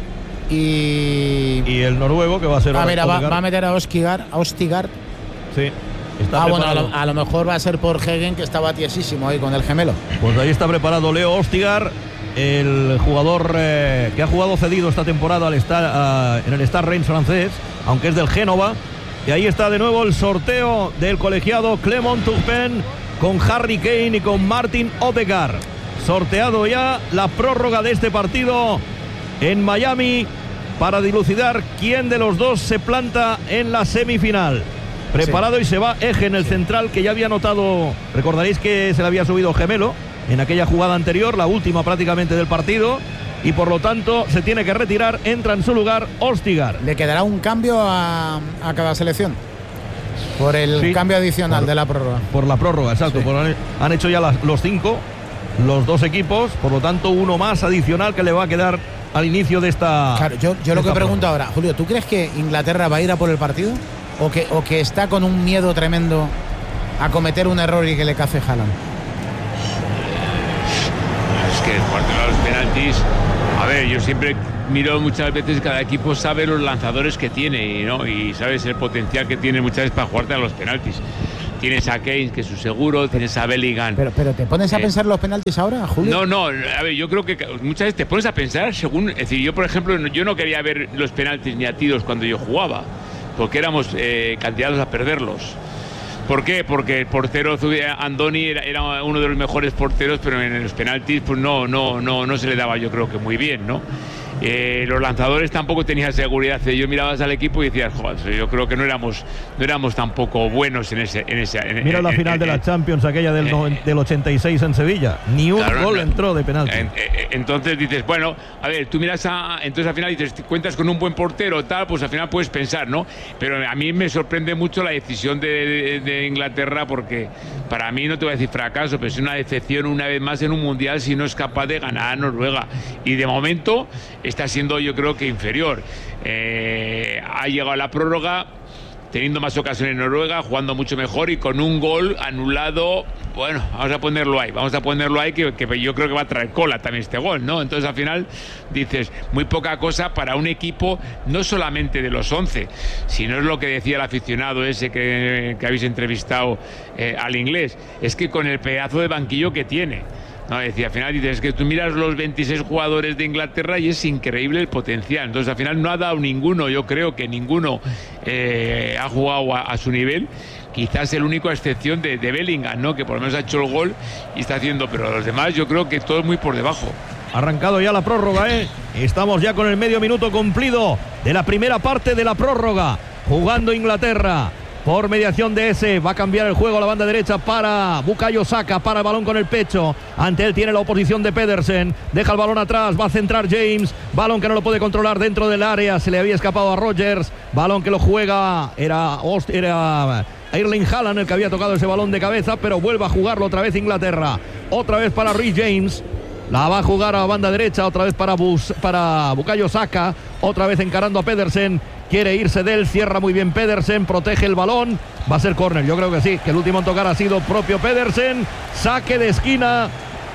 y... Y el noruego que va a ser... Ah, mira, va, va a meter a Ostigard. A Ostigard. Sí. Ah, bueno, a lo, a lo mejor va a ser por Hegen, que estaba tiesísimo ahí con el gemelo. Pues ahí está preparado Leo Ostigard, el jugador eh, que ha jugado cedido esta temporada al Star, uh, en el Stade Reims francés, aunque es del Génova. Y ahí está de nuevo el sorteo del colegiado Clement Turpin con Harry Kane y con Martin Odegaard. Sorteado ya la prórroga de este partido en Miami para dilucidar quién de los dos se planta en la semifinal. Preparado sí. Y se va Egen, el central, que ya había notado, recordaréis que se le había subido gemelo en aquella jugada anterior, la última prácticamente del partido, y por lo tanto se tiene que retirar. Entra en su lugar Ostigar. ¿Le quedará un cambio a, a cada selección? Por el sí, cambio adicional por, de la prórroga. Por la prórroga, exacto. Sí. Por, han, han hecho ya las, los cinco, los dos equipos, por lo tanto uno más adicional que le va a quedar al inicio de esta. Claro, yo, yo lo que pregunto ahora, Julio, ¿tú crees que Inglaterra va a ir a por el partido? ¿O que, o que está con un miedo tremendo a cometer un error y que le cace Haaland? Es que el partido de los penaltis, a ver, yo siempre miro muchas veces, cada equipo sabe los lanzadores que tiene, ¿no? Y sabes el potencial que tiene muchas veces para jugarte a los penaltis. Tienes a Kane, que es su seguro, tienes a Bellingham. Pero, pero ¿te pones a eh, pensar los penaltis ahora, Julio? No, no, a ver, yo creo que muchas veces te pones a pensar según. Es decir, yo, por ejemplo, yo no quería ver los penaltis ni a tiros cuando yo jugaba, porque éramos eh, candidatos a perderlos. ¿Por qué? Porque el portero Andoni era, era uno de los mejores porteros, pero en los penaltis pues no, no, no, no se le daba, yo creo que muy bien, ¿no? Eh, los lanzadores tampoco tenían seguridad. Yo mirabas al equipo y decías, joder, yo creo que no éramos no éramos tampoco buenos en ese en ese en, Mira en, la en, final en, de la Champions, aquella del, eh, del ochenta y seis en Sevilla, ni un claro, gol no, entró de penalti. En, en, entonces dices, bueno, a ver, tú miras a, entonces al final dices, cuentas con un buen portero tal, pues al final puedes pensar, ¿no? Pero a mí me sorprende mucho la decisión de, de, de Inglaterra, porque para mí, no te voy a decir fracaso, pero es una decepción una vez más en un mundial si no es capaz de ganar a Noruega, y de momento está siendo, yo creo que inferior. Eh, ha llegado a la prórroga teniendo más ocasiones en Noruega, jugando mucho mejor y con un gol anulado. Bueno, vamos a ponerlo ahí, vamos a ponerlo ahí, que, que yo creo que va a traer cola también este gol, ¿no? Entonces al final dices, muy poca cosa para un equipo, no solamente de los once, sino es lo que decía el aficionado ese que, que habéis entrevistado eh, al inglés, es que con el pedazo de banquillo que tiene. No, decía, al final dices, es que tú miras los veintiséis jugadores de Inglaterra y es increíble el potencial. Entonces al final no ha dado ninguno, yo creo que ninguno eh, ha jugado a, a su nivel. Quizás el único a excepción de, de Bellingham, ¿no? Que por lo menos ha hecho el gol y está haciendo, pero los demás yo creo que todo muy por debajo. Arrancado ya la prórroga, ¿eh? Estamos ya con el medio minuto cumplido de la primera parte de la prórroga. Jugando Inglaterra. Por mediación de ese, va a cambiar el juego a la banda derecha para Bukayo Saka, para el balón con el pecho. Ante él tiene la oposición de Pedersen. Deja el balón atrás, va a centrar James. Balón que no lo puede controlar dentro del área. Se le había escapado a Rodgers. Balón que lo juega, era, era Erling Haaland el que había tocado ese balón de cabeza, pero vuelve a jugarlo otra vez Inglaterra. Otra vez para Reece James. La va a jugar a la banda derecha, otra vez para, Bus, para Bukayo Saka. Otra vez encarando a Pedersen. Quiere irse de él, cierra muy bien Pedersen, protege el balón, va a ser córner, yo creo que sí, que el último en tocar ha sido propio Pedersen. Saque de esquina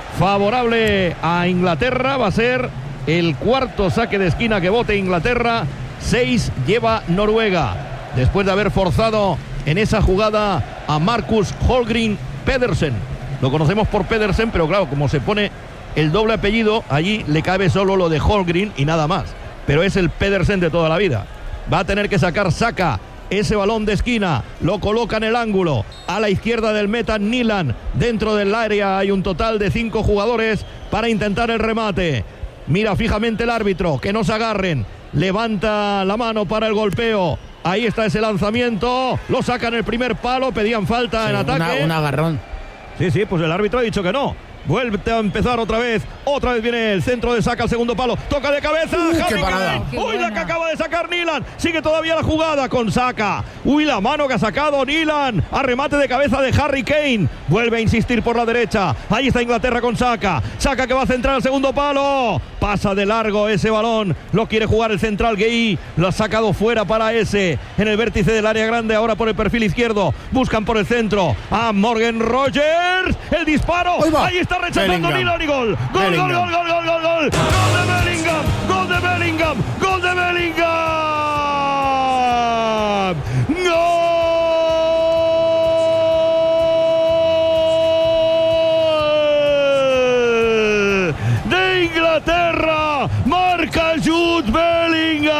favorable a Inglaterra, va a ser el cuarto saque de esquina que bote Inglaterra. Seis lleva Noruega, después de haber forzado en esa jugada a Marcus Holmgren Pedersen. Lo conocemos por Pedersen, pero claro, como se pone el doble apellido, allí le cabe solo lo de Holmgren y nada más, pero es el Pedersen de toda la vida. Va a tener que sacar Saka ese balón de esquina, lo coloca en el ángulo, a la izquierda del meta Nilan. Dentro del área hay un total de cinco jugadores para intentar el remate. Mira fijamente el árbitro, que no se agarren. Levanta la mano para el golpeo. Ahí está ese lanzamiento, lo sacan el primer palo, pedían falta sí, en ataque. Una, un agarrón. Sí, sí, pues el árbitro ha dicho que no. Vuelve a empezar otra vez. Otra vez viene el centro de Saka al segundo palo. Toca de cabeza. Uh, qué parada. Uy, la que acaba de sacar Nilan. Sigue todavía la jugada con Saka. Uy, la mano que ha sacado Nilan. A remate de cabeza de Harry Kane. Vuelve a insistir por la derecha. Ahí está Inglaterra con Saka. Saka que va a centrar al segundo palo. Pasa de largo ese balón. Lo quiere jugar el central Gueye. Lo ha sacado fuera para ese. En el vértice del área grande. Ahora por el perfil izquierdo. Buscan por el centro a Morgan Rogers. El disparo. Ahí está rechazando Nilan y gol. Gol, gol, gol, gol, gol, gol, gol. Gol de Bellingham. Gol de Bellingham. Gol de Bellingham. Gol de Inglaterra. Marca Jude Bellingham.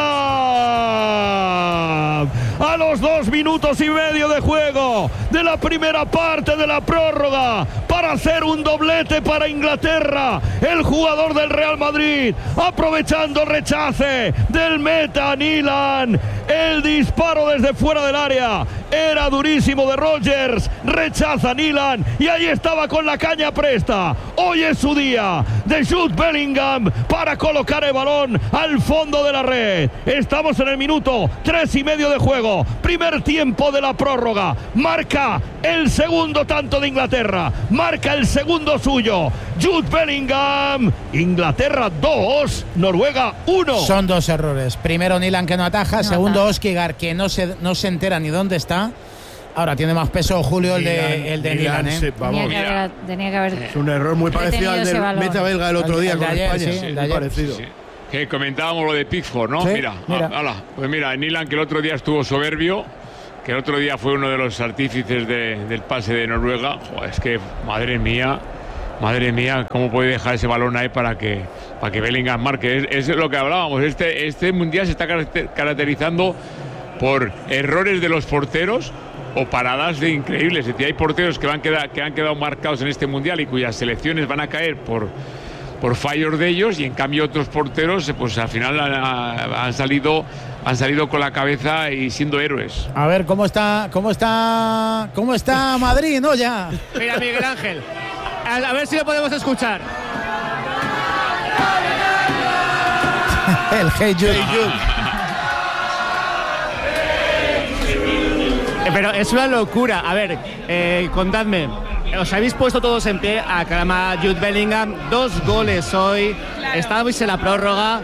A los dos minutos y medio de juego de la primera parte de la prórroga, para hacer un doblete para Inglaterra, el jugador del Real Madrid, aprovechando el rechace del meta Nilan, el disparo desde fuera del área, Era durísimo de Rogers. Rechaza Nilan. Y ahí estaba con la caña presta. Hoy es su día de Jude Bellingham para colocar el balón al fondo de la red. Estamos en el minuto tres y medio de juego. Primer tiempo de la prórroga. Marca el segundo tanto de Inglaterra. Marca el segundo suyo. Jude Bellingham. Inglaterra dos, Noruega uno. Son dos errores. Primero Nilan que no ataja. No segundo ataja. Oskigar que no se, no se entera ni dónde está. Ahora tiene más peso Julio el de, el de Nilan, ¿eh? sí, vamos. Tenía que haber, tenía que haber Es un error muy parecido al retenido ese del balón. meta belga el otro El- día el de con ayer, España. sí, el de muy ayer. parecido. Sí. Que comentábamos lo de Pickford, ¿no? Sí, mira, mira. ah, ala. Pues mira, Nilan que el otro día estuvo soberbio, que el otro día fue uno de los artífices de- del pase de Noruega. Joder, es que, madre mía, madre mía, ¿cómo puede dejar ese balón ahí para que, para que Bellingham marque? Es, es lo que hablábamos, este, este mundial se está caracter- caracterizando por errores de los porteros o paradas de increíbles. Es decir, hay porteros que, van queda, que han quedado marcados en este mundial y cuyas selecciones van a caer por, por fallos de ellos, y en cambio otros porteros pues al final han, han salido han salido con la cabeza y siendo héroes. A ver cómo está, cómo está, cómo está Madrid, ¿no? Ya. Mira, Miguel Ángel, a, a ver si lo podemos escuchar. El Hey Jude. Eh, Pero es una locura. A ver, eh, contadme. Os habéis puesto todos en pie a caramba Jude Bellingham. Dos goles hoy. Estábamos en la prórroga.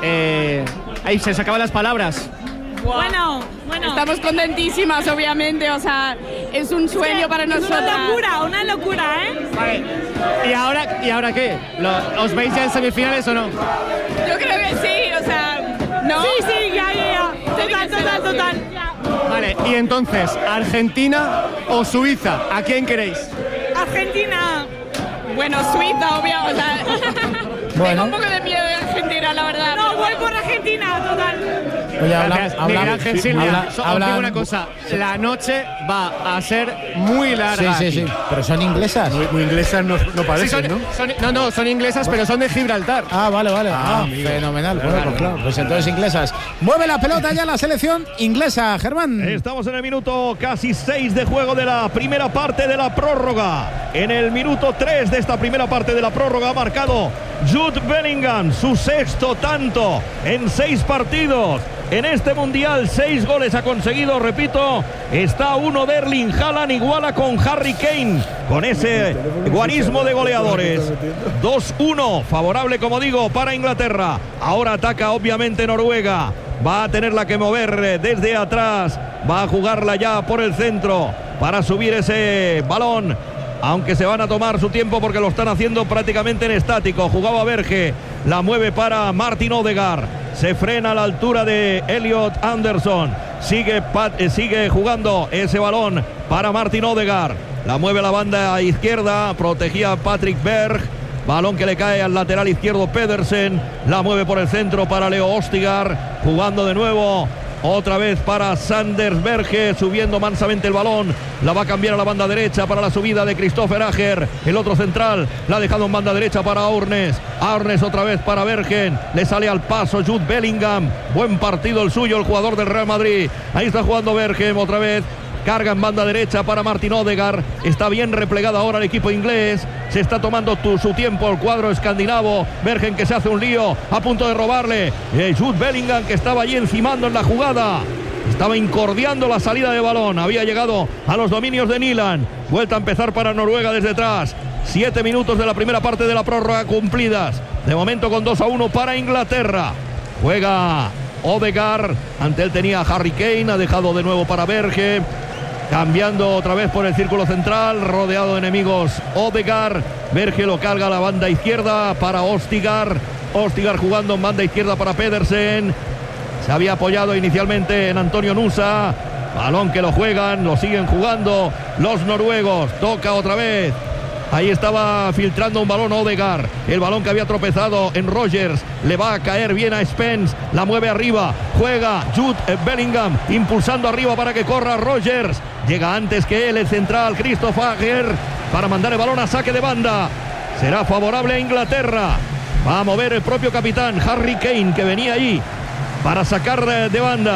Eh, ahí se sacaban las palabras. Bueno, bueno. Estamos contentísimas, obviamente, o sea, es un sueño para nosotros. Una locura, una locura, ¿eh? Vale. ¿Y ahora, ¿y ahora qué? ¿Lo- ¿Os veis ya en semifinales o no? Yo creo que sí, o sea, ¿no? Sí, sí, ya, ya, ya. Total, total, total. Vale, y entonces, ¿Argentina o Suiza? ¿A quién queréis? Argentina. Bueno, Suiza, obvio, o sea. Bueno. Tengo un poco de miedo de Argentina, la verdad. No, voy por Argentina, total. Oye, habla- Gracias, habla- Miguel Ángel sí, Silvia. habla- So- os hablan- digo una cosa, la noche va a ser muy Sí, larga. sí, aquí. sí. Pero son inglesas. Muy, muy inglesas no, no Sí, parecen, son- ¿no? son- no, no, son inglesas, pero son de Gibraltar. Ah, vale, vale. Ah, Ah, amigo. fenomenal. Bueno, Claro. pues claro, pues entonces inglesas. Mueve la pelota ya la selección inglesa, Germán. Estamos en el minuto casi seis de juego de la primera parte de la prórroga. En el minuto tres de esta primera parte de la prórroga ha marcado Jude Bellingham su sexto tanto en seis partidos. En este mundial, seis goles ha conseguido, repito, está uno de Erling Haaland, iguala con Harry Kane, con ese guarismo de goleadores. dos uno, favorable, como digo, para Inglaterra. Ahora ataca, obviamente, Noruega. Va a tenerla que mover eh, desde atrás, va a jugarla ya por el centro para subir ese balón. Aunque se van a tomar su tiempo porque lo están haciendo prácticamente en estático. Jugaba Berge, la mueve para Martin Odegaard. Se frena a la altura de Elliot Anderson. Sigue, Pat, eh, sigue jugando ese balón para Martin Odegaard. La mueve a la banda izquierda, protegía a Patrick Berg. Balón que le cae al lateral izquierdo Pedersen. La mueve por el centro para Leo Ostigar. Jugando de nuevo. Otra vez para Sanders Berge, subiendo mansamente el balón. La va a cambiar a la banda derecha para la subida de Christopher Ager. El otro central la ha dejado en banda derecha para Aurnes. Aurnes otra vez para Bergen. Le sale al paso Jude Bellingham. Buen partido el suyo, el jugador del Real Madrid. Ahí está jugando Bergen otra vez. Carga en banda derecha para Martin Odegaard. Está bien replegado ahora el equipo inglés. Se está tomando tu, su tiempo el cuadro escandinavo. Bergen que se hace un lío a punto de robarle. Eh, Jude Bellingham que estaba allí encimando en la jugada. Estaba incordiando la salida de balón. Había llegado a los dominios de Nilan. Vuelta a empezar para Noruega desde atrás. Siete minutos de la primera parte de la prórroga cumplidas. De momento con dos a uno para Inglaterra. Juega Odegaard. Ante él tenía a Harry Kane. Ha dejado de nuevo para Berge. Cambiando otra vez por el círculo central, rodeado de enemigos Odegaard. Berge lo carga a la banda izquierda para Ostigar. Ostigar jugando en banda izquierda para Pedersen. Se había apoyado inicialmente en Antonio Nusa. Balón que lo juegan, lo siguen jugando los noruegos. Toca otra vez. Ahí estaba filtrando un balón Odegaard. El balón que había tropezado en Rogers. Le va a caer bien a Spence. La mueve arriba. Juega Jude Bellingham. Impulsando arriba para que corra Rogers. Llega antes que él el central Christopher Ager. Para mandar el balón a saque de banda. Será favorable a Inglaterra. Va a mover el propio capitán Harry Kane, que venía ahí para sacar de banda.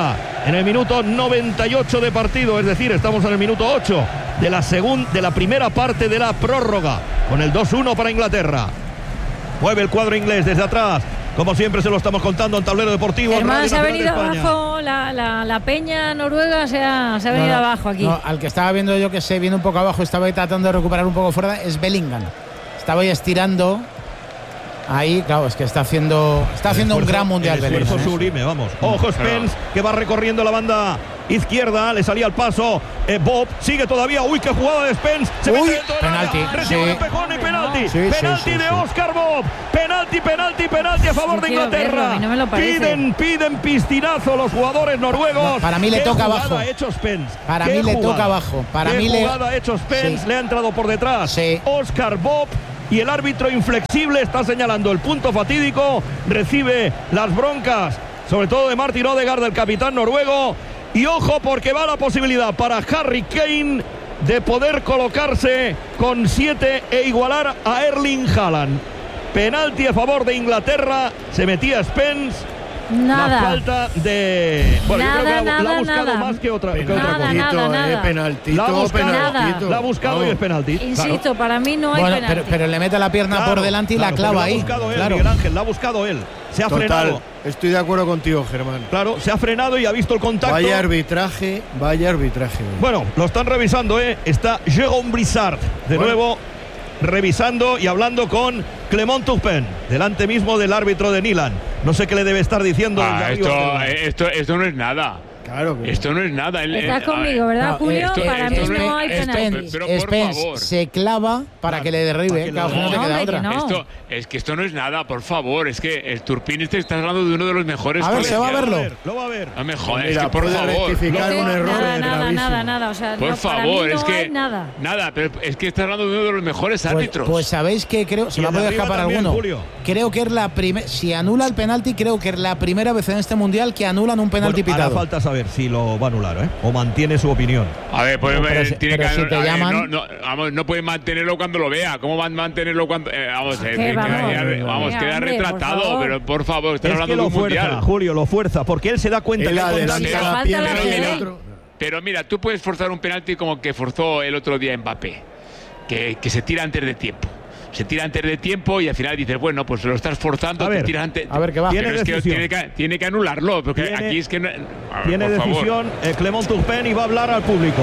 en el minuto noventa y ocho de partido, es decir, estamos en el minuto ocho de la, segun, de la primera parte de la prórroga, con el dos uno para Inglaterra. Mueve el cuadro inglés desde atrás, como siempre se lo estamos contando en Tablero Deportivo. Hermano, se ha venido abajo, la, la, la peña noruega se ha, se ha venido no, no, abajo aquí. No, al que estaba viendo yo que se viene un poco abajo, estaba ahí tratando de recuperar un poco fuera, es Bellingham. Estaba ahí estirando. Ahí, claro, es que está haciendo está haciendo esfuerzo, un gran mundial. El esfuerzo Bellingham, sublime, vamos. Ojo Spence, que va recorriendo la banda izquierda, le salía al paso. Eh, Bob sigue todavía. Uy, qué jugada de Spence. Se Uy, mete dentro de penalti. Recibe Sí. el empujón y penalti. Sí, penalti sí, sí, de sí. Oscar Bob. Penalti, penalti, penalti a favor Sí, de quiero Inglaterra. verlo, a mí no me lo parece. piden, piden pistinazo los jugadores noruegos. No, para mí le ¿Qué toca jugada abajo. ha hecho Spence? Para ¿Qué mí le jugada? toca abajo. Para ¿Qué mí le jugada ha hecho Spence? Sí. Le ha entrado por detrás. Sí. Oscar Bob. Y el árbitro inflexible está señalando el punto fatídico. Recibe las broncas, sobre todo de Martin Odegaard, del capitán noruego. Y ojo, porque va la posibilidad para Harry Kane de poder colocarse con siete e igualar a Erling Haaland. Penalti a favor de Inglaterra. Se metía Spence. Nada. La falta de. Bueno, nada, yo creo que la, nada, la ha buscado nada. más que otra, que Nada, otra cosa. nada, Eh, nada. penaltito, La ha buscado, penaltito. la ha buscado Vamos. y es penalti. Insisto, Claro. para mí no hay Bueno, penalti. pero, pero le mete la pierna Claro, por delante y claro, la clava pero ahí. La ha buscado él, Claro. Miguel Ángel, la ha buscado él. Se ha Total, frenado. estoy de acuerdo contigo, Germán. Claro, se ha frenado y ha visto el contacto. Vaya arbitraje, vaya arbitraje. Bueno, lo están revisando, ¿eh? Está Jérôme Brissard, de Bueno. nuevo, revisando y hablando con Clement Turpin, delante mismo del árbitro de Nilan. No sé qué le debe estar diciendo. desde Ah, arriba. esto, esto, esto no es nada. Claro que Esto no es nada. El- Estás el- conmigo, ¿verdad, No, Julio? esto- para esto mí no no hay es- penalti. Spence, pero por Spence favor. se clava para que le derribe, para que claro, lo- que no te No, queda hombre, otra. que no. Esto, es que esto no es nada, por favor. Es que el Turpin este está hablando de uno de los mejores. A ver, se va a colegiados. verlo. Lo va a ver. No me jodas, es Mira, que por puede favor. rectificar Sí, un error nada, nada, gravísimo. nada, nada. O sea, Por no, para mí favor, no es que. hay nada. Nada, pero es que está hablando de uno de los mejores Pues, árbitros. pues sabéis que creo, se Y me ha el de podido arriba escapar también, alguno. Julio. Creo que es la primera, si anula el penalti, creo que es la primera vez en este mundial que anulan un penalti Bueno, hará pitado. falta saber si lo va a anular, ¿eh? O mantiene su opinión. A ver, pues No, pero eh, si- tiene pero que. si te a ver, llaman- no, no, vamos, no puede mantenerlo cuando lo vea. ¿Cómo van a mantenerlo cuando.? eh, vamos, eh, ¿Qué que vamos? queda- vamos, Venga, queda hombre, por retratado, favor. pero por favor, están Es hablando que de lo un fuerza, mundial. Julio, lo fuerza, porque él se da cuenta Él que hay adelanta contacto. la falta pierna la y el ley. otro. Pero mira, tú puedes forzar un penalti como que forzó el otro día Mbappé, que, que se tira antes de tiempo. Se tira antes de tiempo y al final dices, bueno, pues lo estás forzando, A te ver, tiras antes. a ver qué va. Pero Tiene es que decisión. tiene, que tiene que anularlo, porque Tiene- aquí es que no. a ver, Tiene por favor. decisión eh, Clement Turpin y va a hablar al público.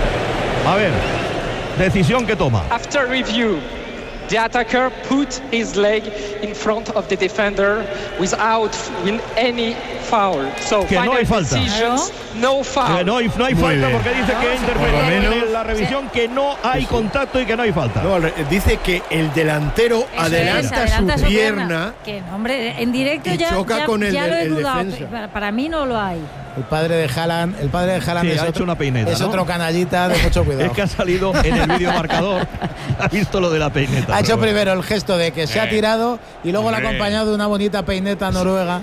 A ver, decisión que toma. After review, the attacker put his leg in front of the defender without win any foul. So Que no final hay falta. decisions, no foul. Eh, no hay, no hay Muy falta bien. porque dice que ha Por lo intervenido menos- en la revisión que no hay contacto y que no hay falta. No, al re- dice que el delantero Eso adelanta, es, adelanta su pierna. Que, hombre, en directo y ya, choca ya, con el ya del- lo he el dudado. defensa. Para, para mí no lo hay. El padre de Haaland, el padre de Haaland Sí, es, ha otro, hecho una peineta, es ¿no? otro canallita de mucho cuidado. Es que ha salido en el vídeo marcador. Ha visto lo de la peineta. Ha hecho pero bueno. primero el gesto de que se ha Eh, tirado y luego le ha hombre. acompañado de una bonita peineta noruega.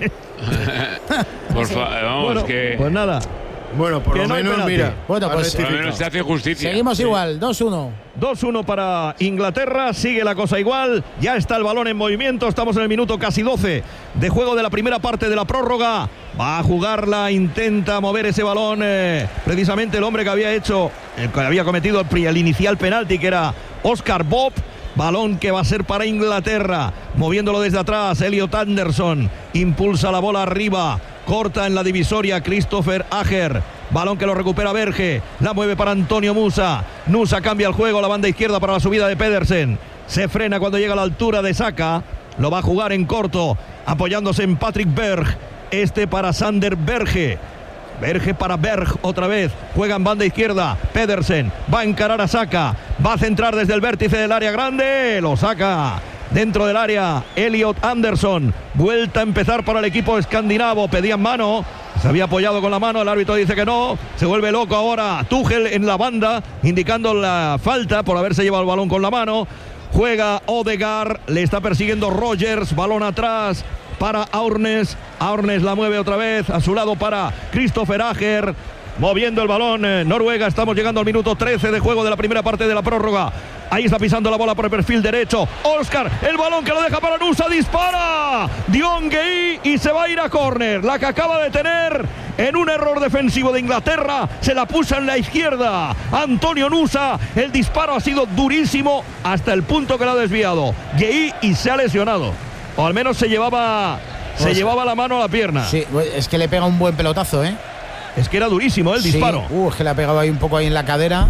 Por favor, vamos, Bueno, que. pues nada. Bueno, por Que lo no hay menos, penalti. mira. Bueno, ha pues- Por lo rectificado. menos se hace justicia. Seguimos igual, dos uno. dos uno para Inglaterra, sigue la cosa igual, ya está el balón en movimiento, estamos en el minuto casi doce de juego de la primera parte de la prórroga, va a jugarla, intenta mover ese balón, eh, precisamente el hombre que había hecho, el que había cometido el, pri- el inicial penalti, que era Oscar Bob. Balón que va a ser para Inglaterra, moviéndolo desde atrás, Elliot Anderson impulsa la bola arriba, corta en la divisoria Christopher Ager, balón que lo recupera Berge, la mueve para Antonio Musa, Nusa cambia el juego, la banda izquierda para la subida de Pedersen, se frena cuando llega a la altura de Saka, lo va a jugar en corto, apoyándose en Patrick Berg, este para Sander Berge. Berge para Berg otra vez, juega en banda izquierda, Pedersen va a encarar a Saka, va a centrar desde el vértice del área grande, lo saca dentro del área Elliot Anderson, vuelta a empezar para el equipo escandinavo, pedían mano, se había apoyado con la mano, el árbitro dice que no, se vuelve loco ahora Tuchel en la banda, indicando la falta por haberse llevado el balón con la mano, juega Odegaard, le está persiguiendo Rogers, balón atrás para Aurnes, Aurnes la mueve otra vez, a su lado para Christopher Ager, moviendo el balón, eh, Noruega, estamos llegando al minuto trece de juego de la primera parte de la prórroga, Ahí está pisando la bola por el perfil derecho. Oscar, el balón que lo deja para Nusa, dispara. Dion Gueye y se va a ir a córner. La que acaba de tener en un error defensivo de Inglaterra, se la puso en la izquierda Antonio Nusa. El disparo ha sido durísimo hasta el punto que lo ha desviado Gueye y se ha lesionado. O al menos se llevaba, se pues, llevaba la mano a la pierna. Sí, es que le pega un buen pelotazo, ¿eh? Es que era durísimo el sí. disparo. Uh, es que le ha pegado ahí un poco ahí en la cadera.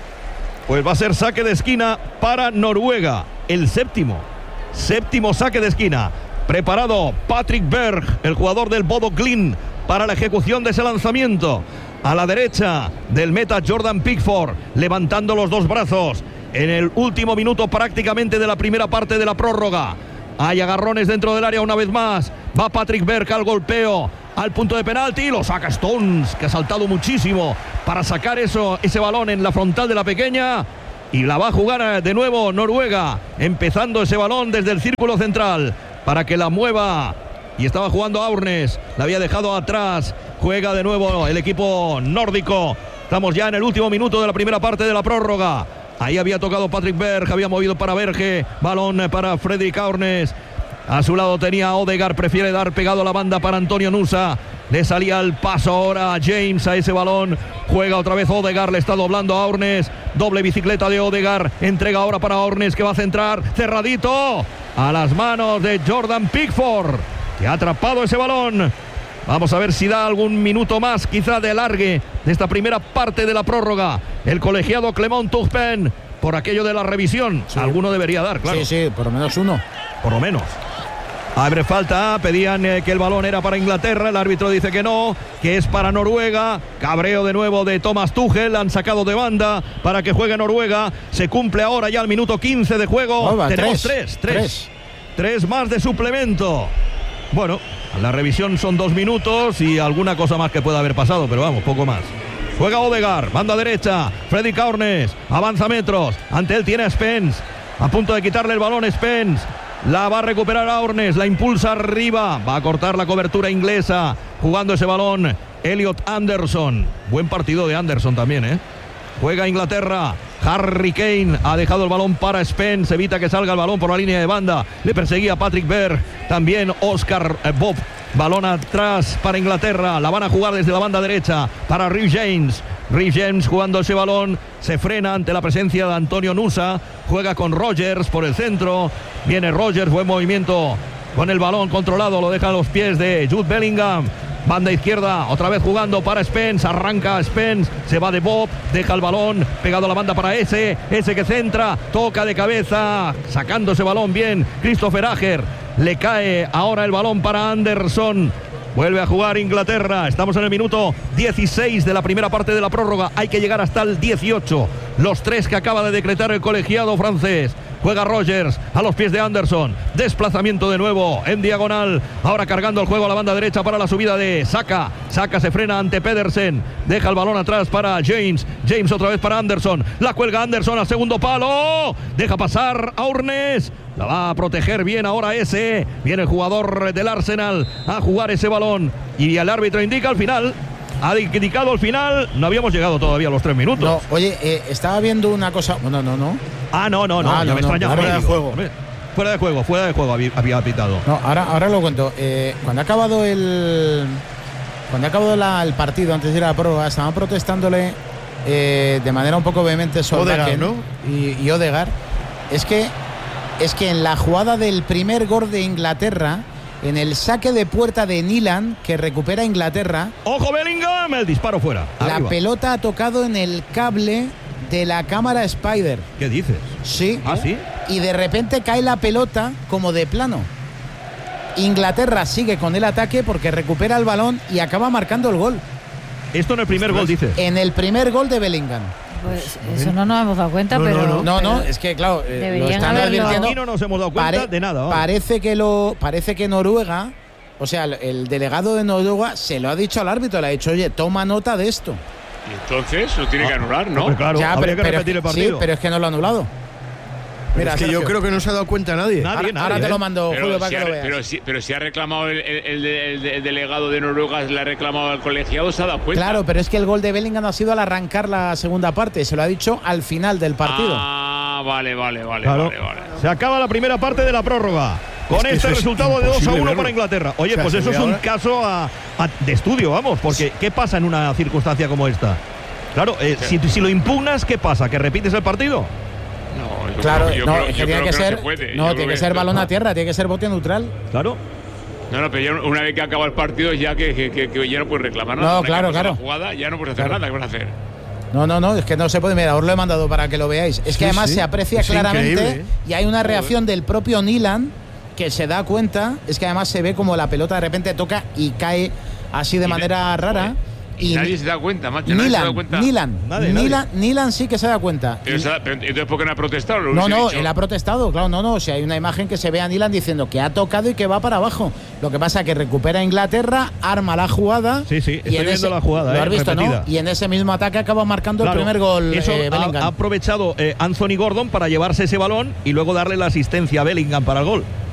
Pues va a ser saque de esquina para Noruega. El séptimo. Séptimo saque de esquina. Preparado Patrick Berg, el jugador del Bodo Glimt, para la ejecución de ese lanzamiento. A la derecha del meta Jordan Pickford, levantando los dos brazos. En el último minuto prácticamente de la primera parte de la prórroga. Hay agarrones dentro del área una vez más. Va Patrick Berg al golpeo, al punto de penalti, lo saca Stones, que ha saltado muchísimo para sacar eso, ese balón en la frontal de la pequeña, y la va a jugar de nuevo Noruega, empezando ese balón desde el círculo central para que la mueva, y estaba jugando Aurnes, la había dejado atrás. Juega de nuevo el equipo nórdico. Estamos ya en el último minuto de la primera parte de la prórroga. Ahí había tocado Patrick Berg, había movido para Berge, balón para Fredrik Aurnes. A su lado tenía Odegaard, prefiere dar pegado a la banda para Antonio Nusa. Le salía el paso ahora a James a ese balón. Juega otra vez Odegaard, le está doblando a Aurnes. Doble bicicleta de Odegaard. Entrega ahora para Aurnes, que va a centrar. Cerradito a las manos de Jordan Pickford, que ha atrapado ese balón. Vamos a ver si da algún minuto más, quizá de alargue, de esta primera parte de la prórroga. El colegiado Clement Turpin, por aquello de la revisión. Sí. Alguno debería dar, claro. Sí, sí, por lo menos uno. Por lo menos. Abre falta, pedían eh, que el balón era para Inglaterra, el árbitro dice que no, que es para Noruega. Cabreo de nuevo de Thomas Tuchel, han sacado de banda para que juegue Noruega. Se cumple ahora ya el minuto quince de juego. Oba, Tenemos tres, tres, tres, tres. Tres más de suplemento. Bueno, la revisión son dos minutos y alguna cosa más que pueda haber pasado, pero vamos, poco más. Juega Odegaard, banda derecha, Fredrik Aurnes, avanza metros, ante él tiene a Spence, a punto de quitarle el balón Spence. La va a recuperar Aurnes, la impulsa arriba, va a cortar la cobertura inglesa, jugando ese balón Elliot Anderson. Buen partido de Anderson también, ¿eh? Juega Inglaterra, Harry Kane ha dejado el balón para Spence, evita que salga el balón por la línea de banda, le perseguía Patrick Berg, también Oscar Bob. Balón atrás para Inglaterra, la van a jugar desde la banda derecha para Reece James. Reece James jugando ese balón, se frena ante la presencia de Antonio Nusa, juega con Rogers por el centro, viene Rogers, buen movimiento con el balón controlado, lo deja a los pies de Jude Bellingham. Banda izquierda, otra vez jugando para Spence, arranca Spence, se va de Bob, deja el balón, pegado a la banda para ese, ese que centra, toca de cabeza, sacando ese balón bien, Christopher Ajer, le cae ahora el balón para Anderson. Vuelve a jugar Inglaterra. Estamos en el minuto dieciséis de la primera parte de la prórroga. Hay que llegar hasta el dieciocho. Los tres que acaba de decretar el colegiado francés. Juega Rogers a los pies de Anderson. Desplazamiento de nuevo en diagonal. Ahora cargando el juego a la banda derecha para la subida de Saka. Saka se frena ante Pedersen. Deja el balón atrás para James. James otra vez para Anderson. La cuelga Anderson al segundo palo. Deja pasar a Aurnes. La va a proteger bien ahora ese. Viene el jugador del Arsenal a jugar ese balón. Y el árbitro indica al final. Ha indicado al final. No habíamos llegado todavía a los tres minutos. No, oye, eh, estaba viendo una cosa. No, no, no. Ah, no, no, no. Ah, ya no, me no, extraña. fuera de juego. Fuera de juego, fuera de juego había, había pitado. No, ahora, ahora lo cuento. Eh, cuando ha acabado el. Cuando ha acabado la, el partido, antes de ir a la prórroga, estaban protestándole eh, de manera un poco vehemente Solbakken, ¿no? y, y Odegaard. Es que. Es que en la jugada del primer gol de Inglaterra, en el saque de puerta de Nilan, que recupera Inglaterra. ¡Ojo Bellingham! El disparo fuera. La Arriba. pelota ha tocado en el cable de la cámara Spider. ¿Qué dices? Sí. ¿Ah, sí? Y de repente cae la pelota como de plano. Inglaterra sigue con el ataque porque recupera el balón y acaba marcando el gol. Esto en el primer gol, dices. En el primer gol de Bellingham. Pues eso no nos hemos dado cuenta, no, pero. No, no, no, pero no es que claro, eh, lo están haberlo... advirtiendo. Aquí no nos hemos dado cuenta Pare, de nada. Vamos. Parece que lo, parece que Noruega, o sea, el, el delegado de Noruega se lo ha dicho al árbitro, le ha dicho, oye, toma nota de esto. Y entonces lo tiene ah, que anular, ¿no? Pues claro, ya, habría pero, que repetir pero, el partido. Sí, pero es que no lo ha anulado. Mira, es que Sergio, yo creo que no se ha dado cuenta nadie. Nadie, ahora, nadie ahora ¿eh? te lo mando, pero Julio, para si que ha, lo veas. Pero si, pero si ha reclamado el, el, el, el delegado de Noruega, le ha reclamado al colegiado, se ha dado cuenta. Claro, pero es que el gol de Bellingham ha sido al arrancar la segunda parte. Se lo ha dicho al final del partido. Ah, Ah, vale, vale, vale, Claro. vale, vale. Se acaba la primera parte de la prórroga. Con Es que este eso es resultado de dos a imposible uno verlo. para Inglaterra. Oye, O sea, pues se eso ve es un ahora- caso a- a- de estudio, vamos, porque ¿qué pasa en una circunstancia como esta? Claro, eh, si, si lo impugnas, ¿qué pasa? ¿Que repites el partido? No, yo Claro, creo- yo no, creo- es que yo tiene creo que no ser. se puede. No, Yo tiene creo que ser esto- balón a tierra, tiene que ser bote neutral. Claro. No, no, pero ya una vez que acaba el partido, ya que, que, que- que ya no puedes reclamar nada. No, Una vez que claro, ha pasado claro. la jugada, ya no puedes hacer Claro. nada. ¿Qué vas a hacer? No, no, no, es que no se puede. Mira, os lo he mandado para que lo veáis. Es Sí, que además sí. se aprecia Es claramente increíble, ¿eh? y hay una reacción del propio Nilan que se da cuenta. Es que además se ve como la pelota de repente toca y cae así de Y manera na- rara. Y nadie se da cuenta, macho. Nadie se da Nilan, cuenta. Nilan, Nadie, Nilan, Nilan sí que se da cuenta. Pero, se da- pero entonces, ¿por qué no ha protestado? Lo No, hubiese no, dicho. él ha protestado, claro, no, no. O sea, hay una imagen que se ve a Nilan diciendo que ha tocado y que va para abajo. Lo que pasa es que recupera Inglaterra, arma la jugada. Sí, sí, estoy y en viendo ese- la jugada, Lo eh, has visto, repetida. ¿no? Y en ese mismo ataque acaba marcando Claro, el primer gol. Eso eh, ha- Bellingham. ha, aprovechado eh, Anthony Gordon para llevarse ese balón y luego darle la asistencia a Bellingham para el gol.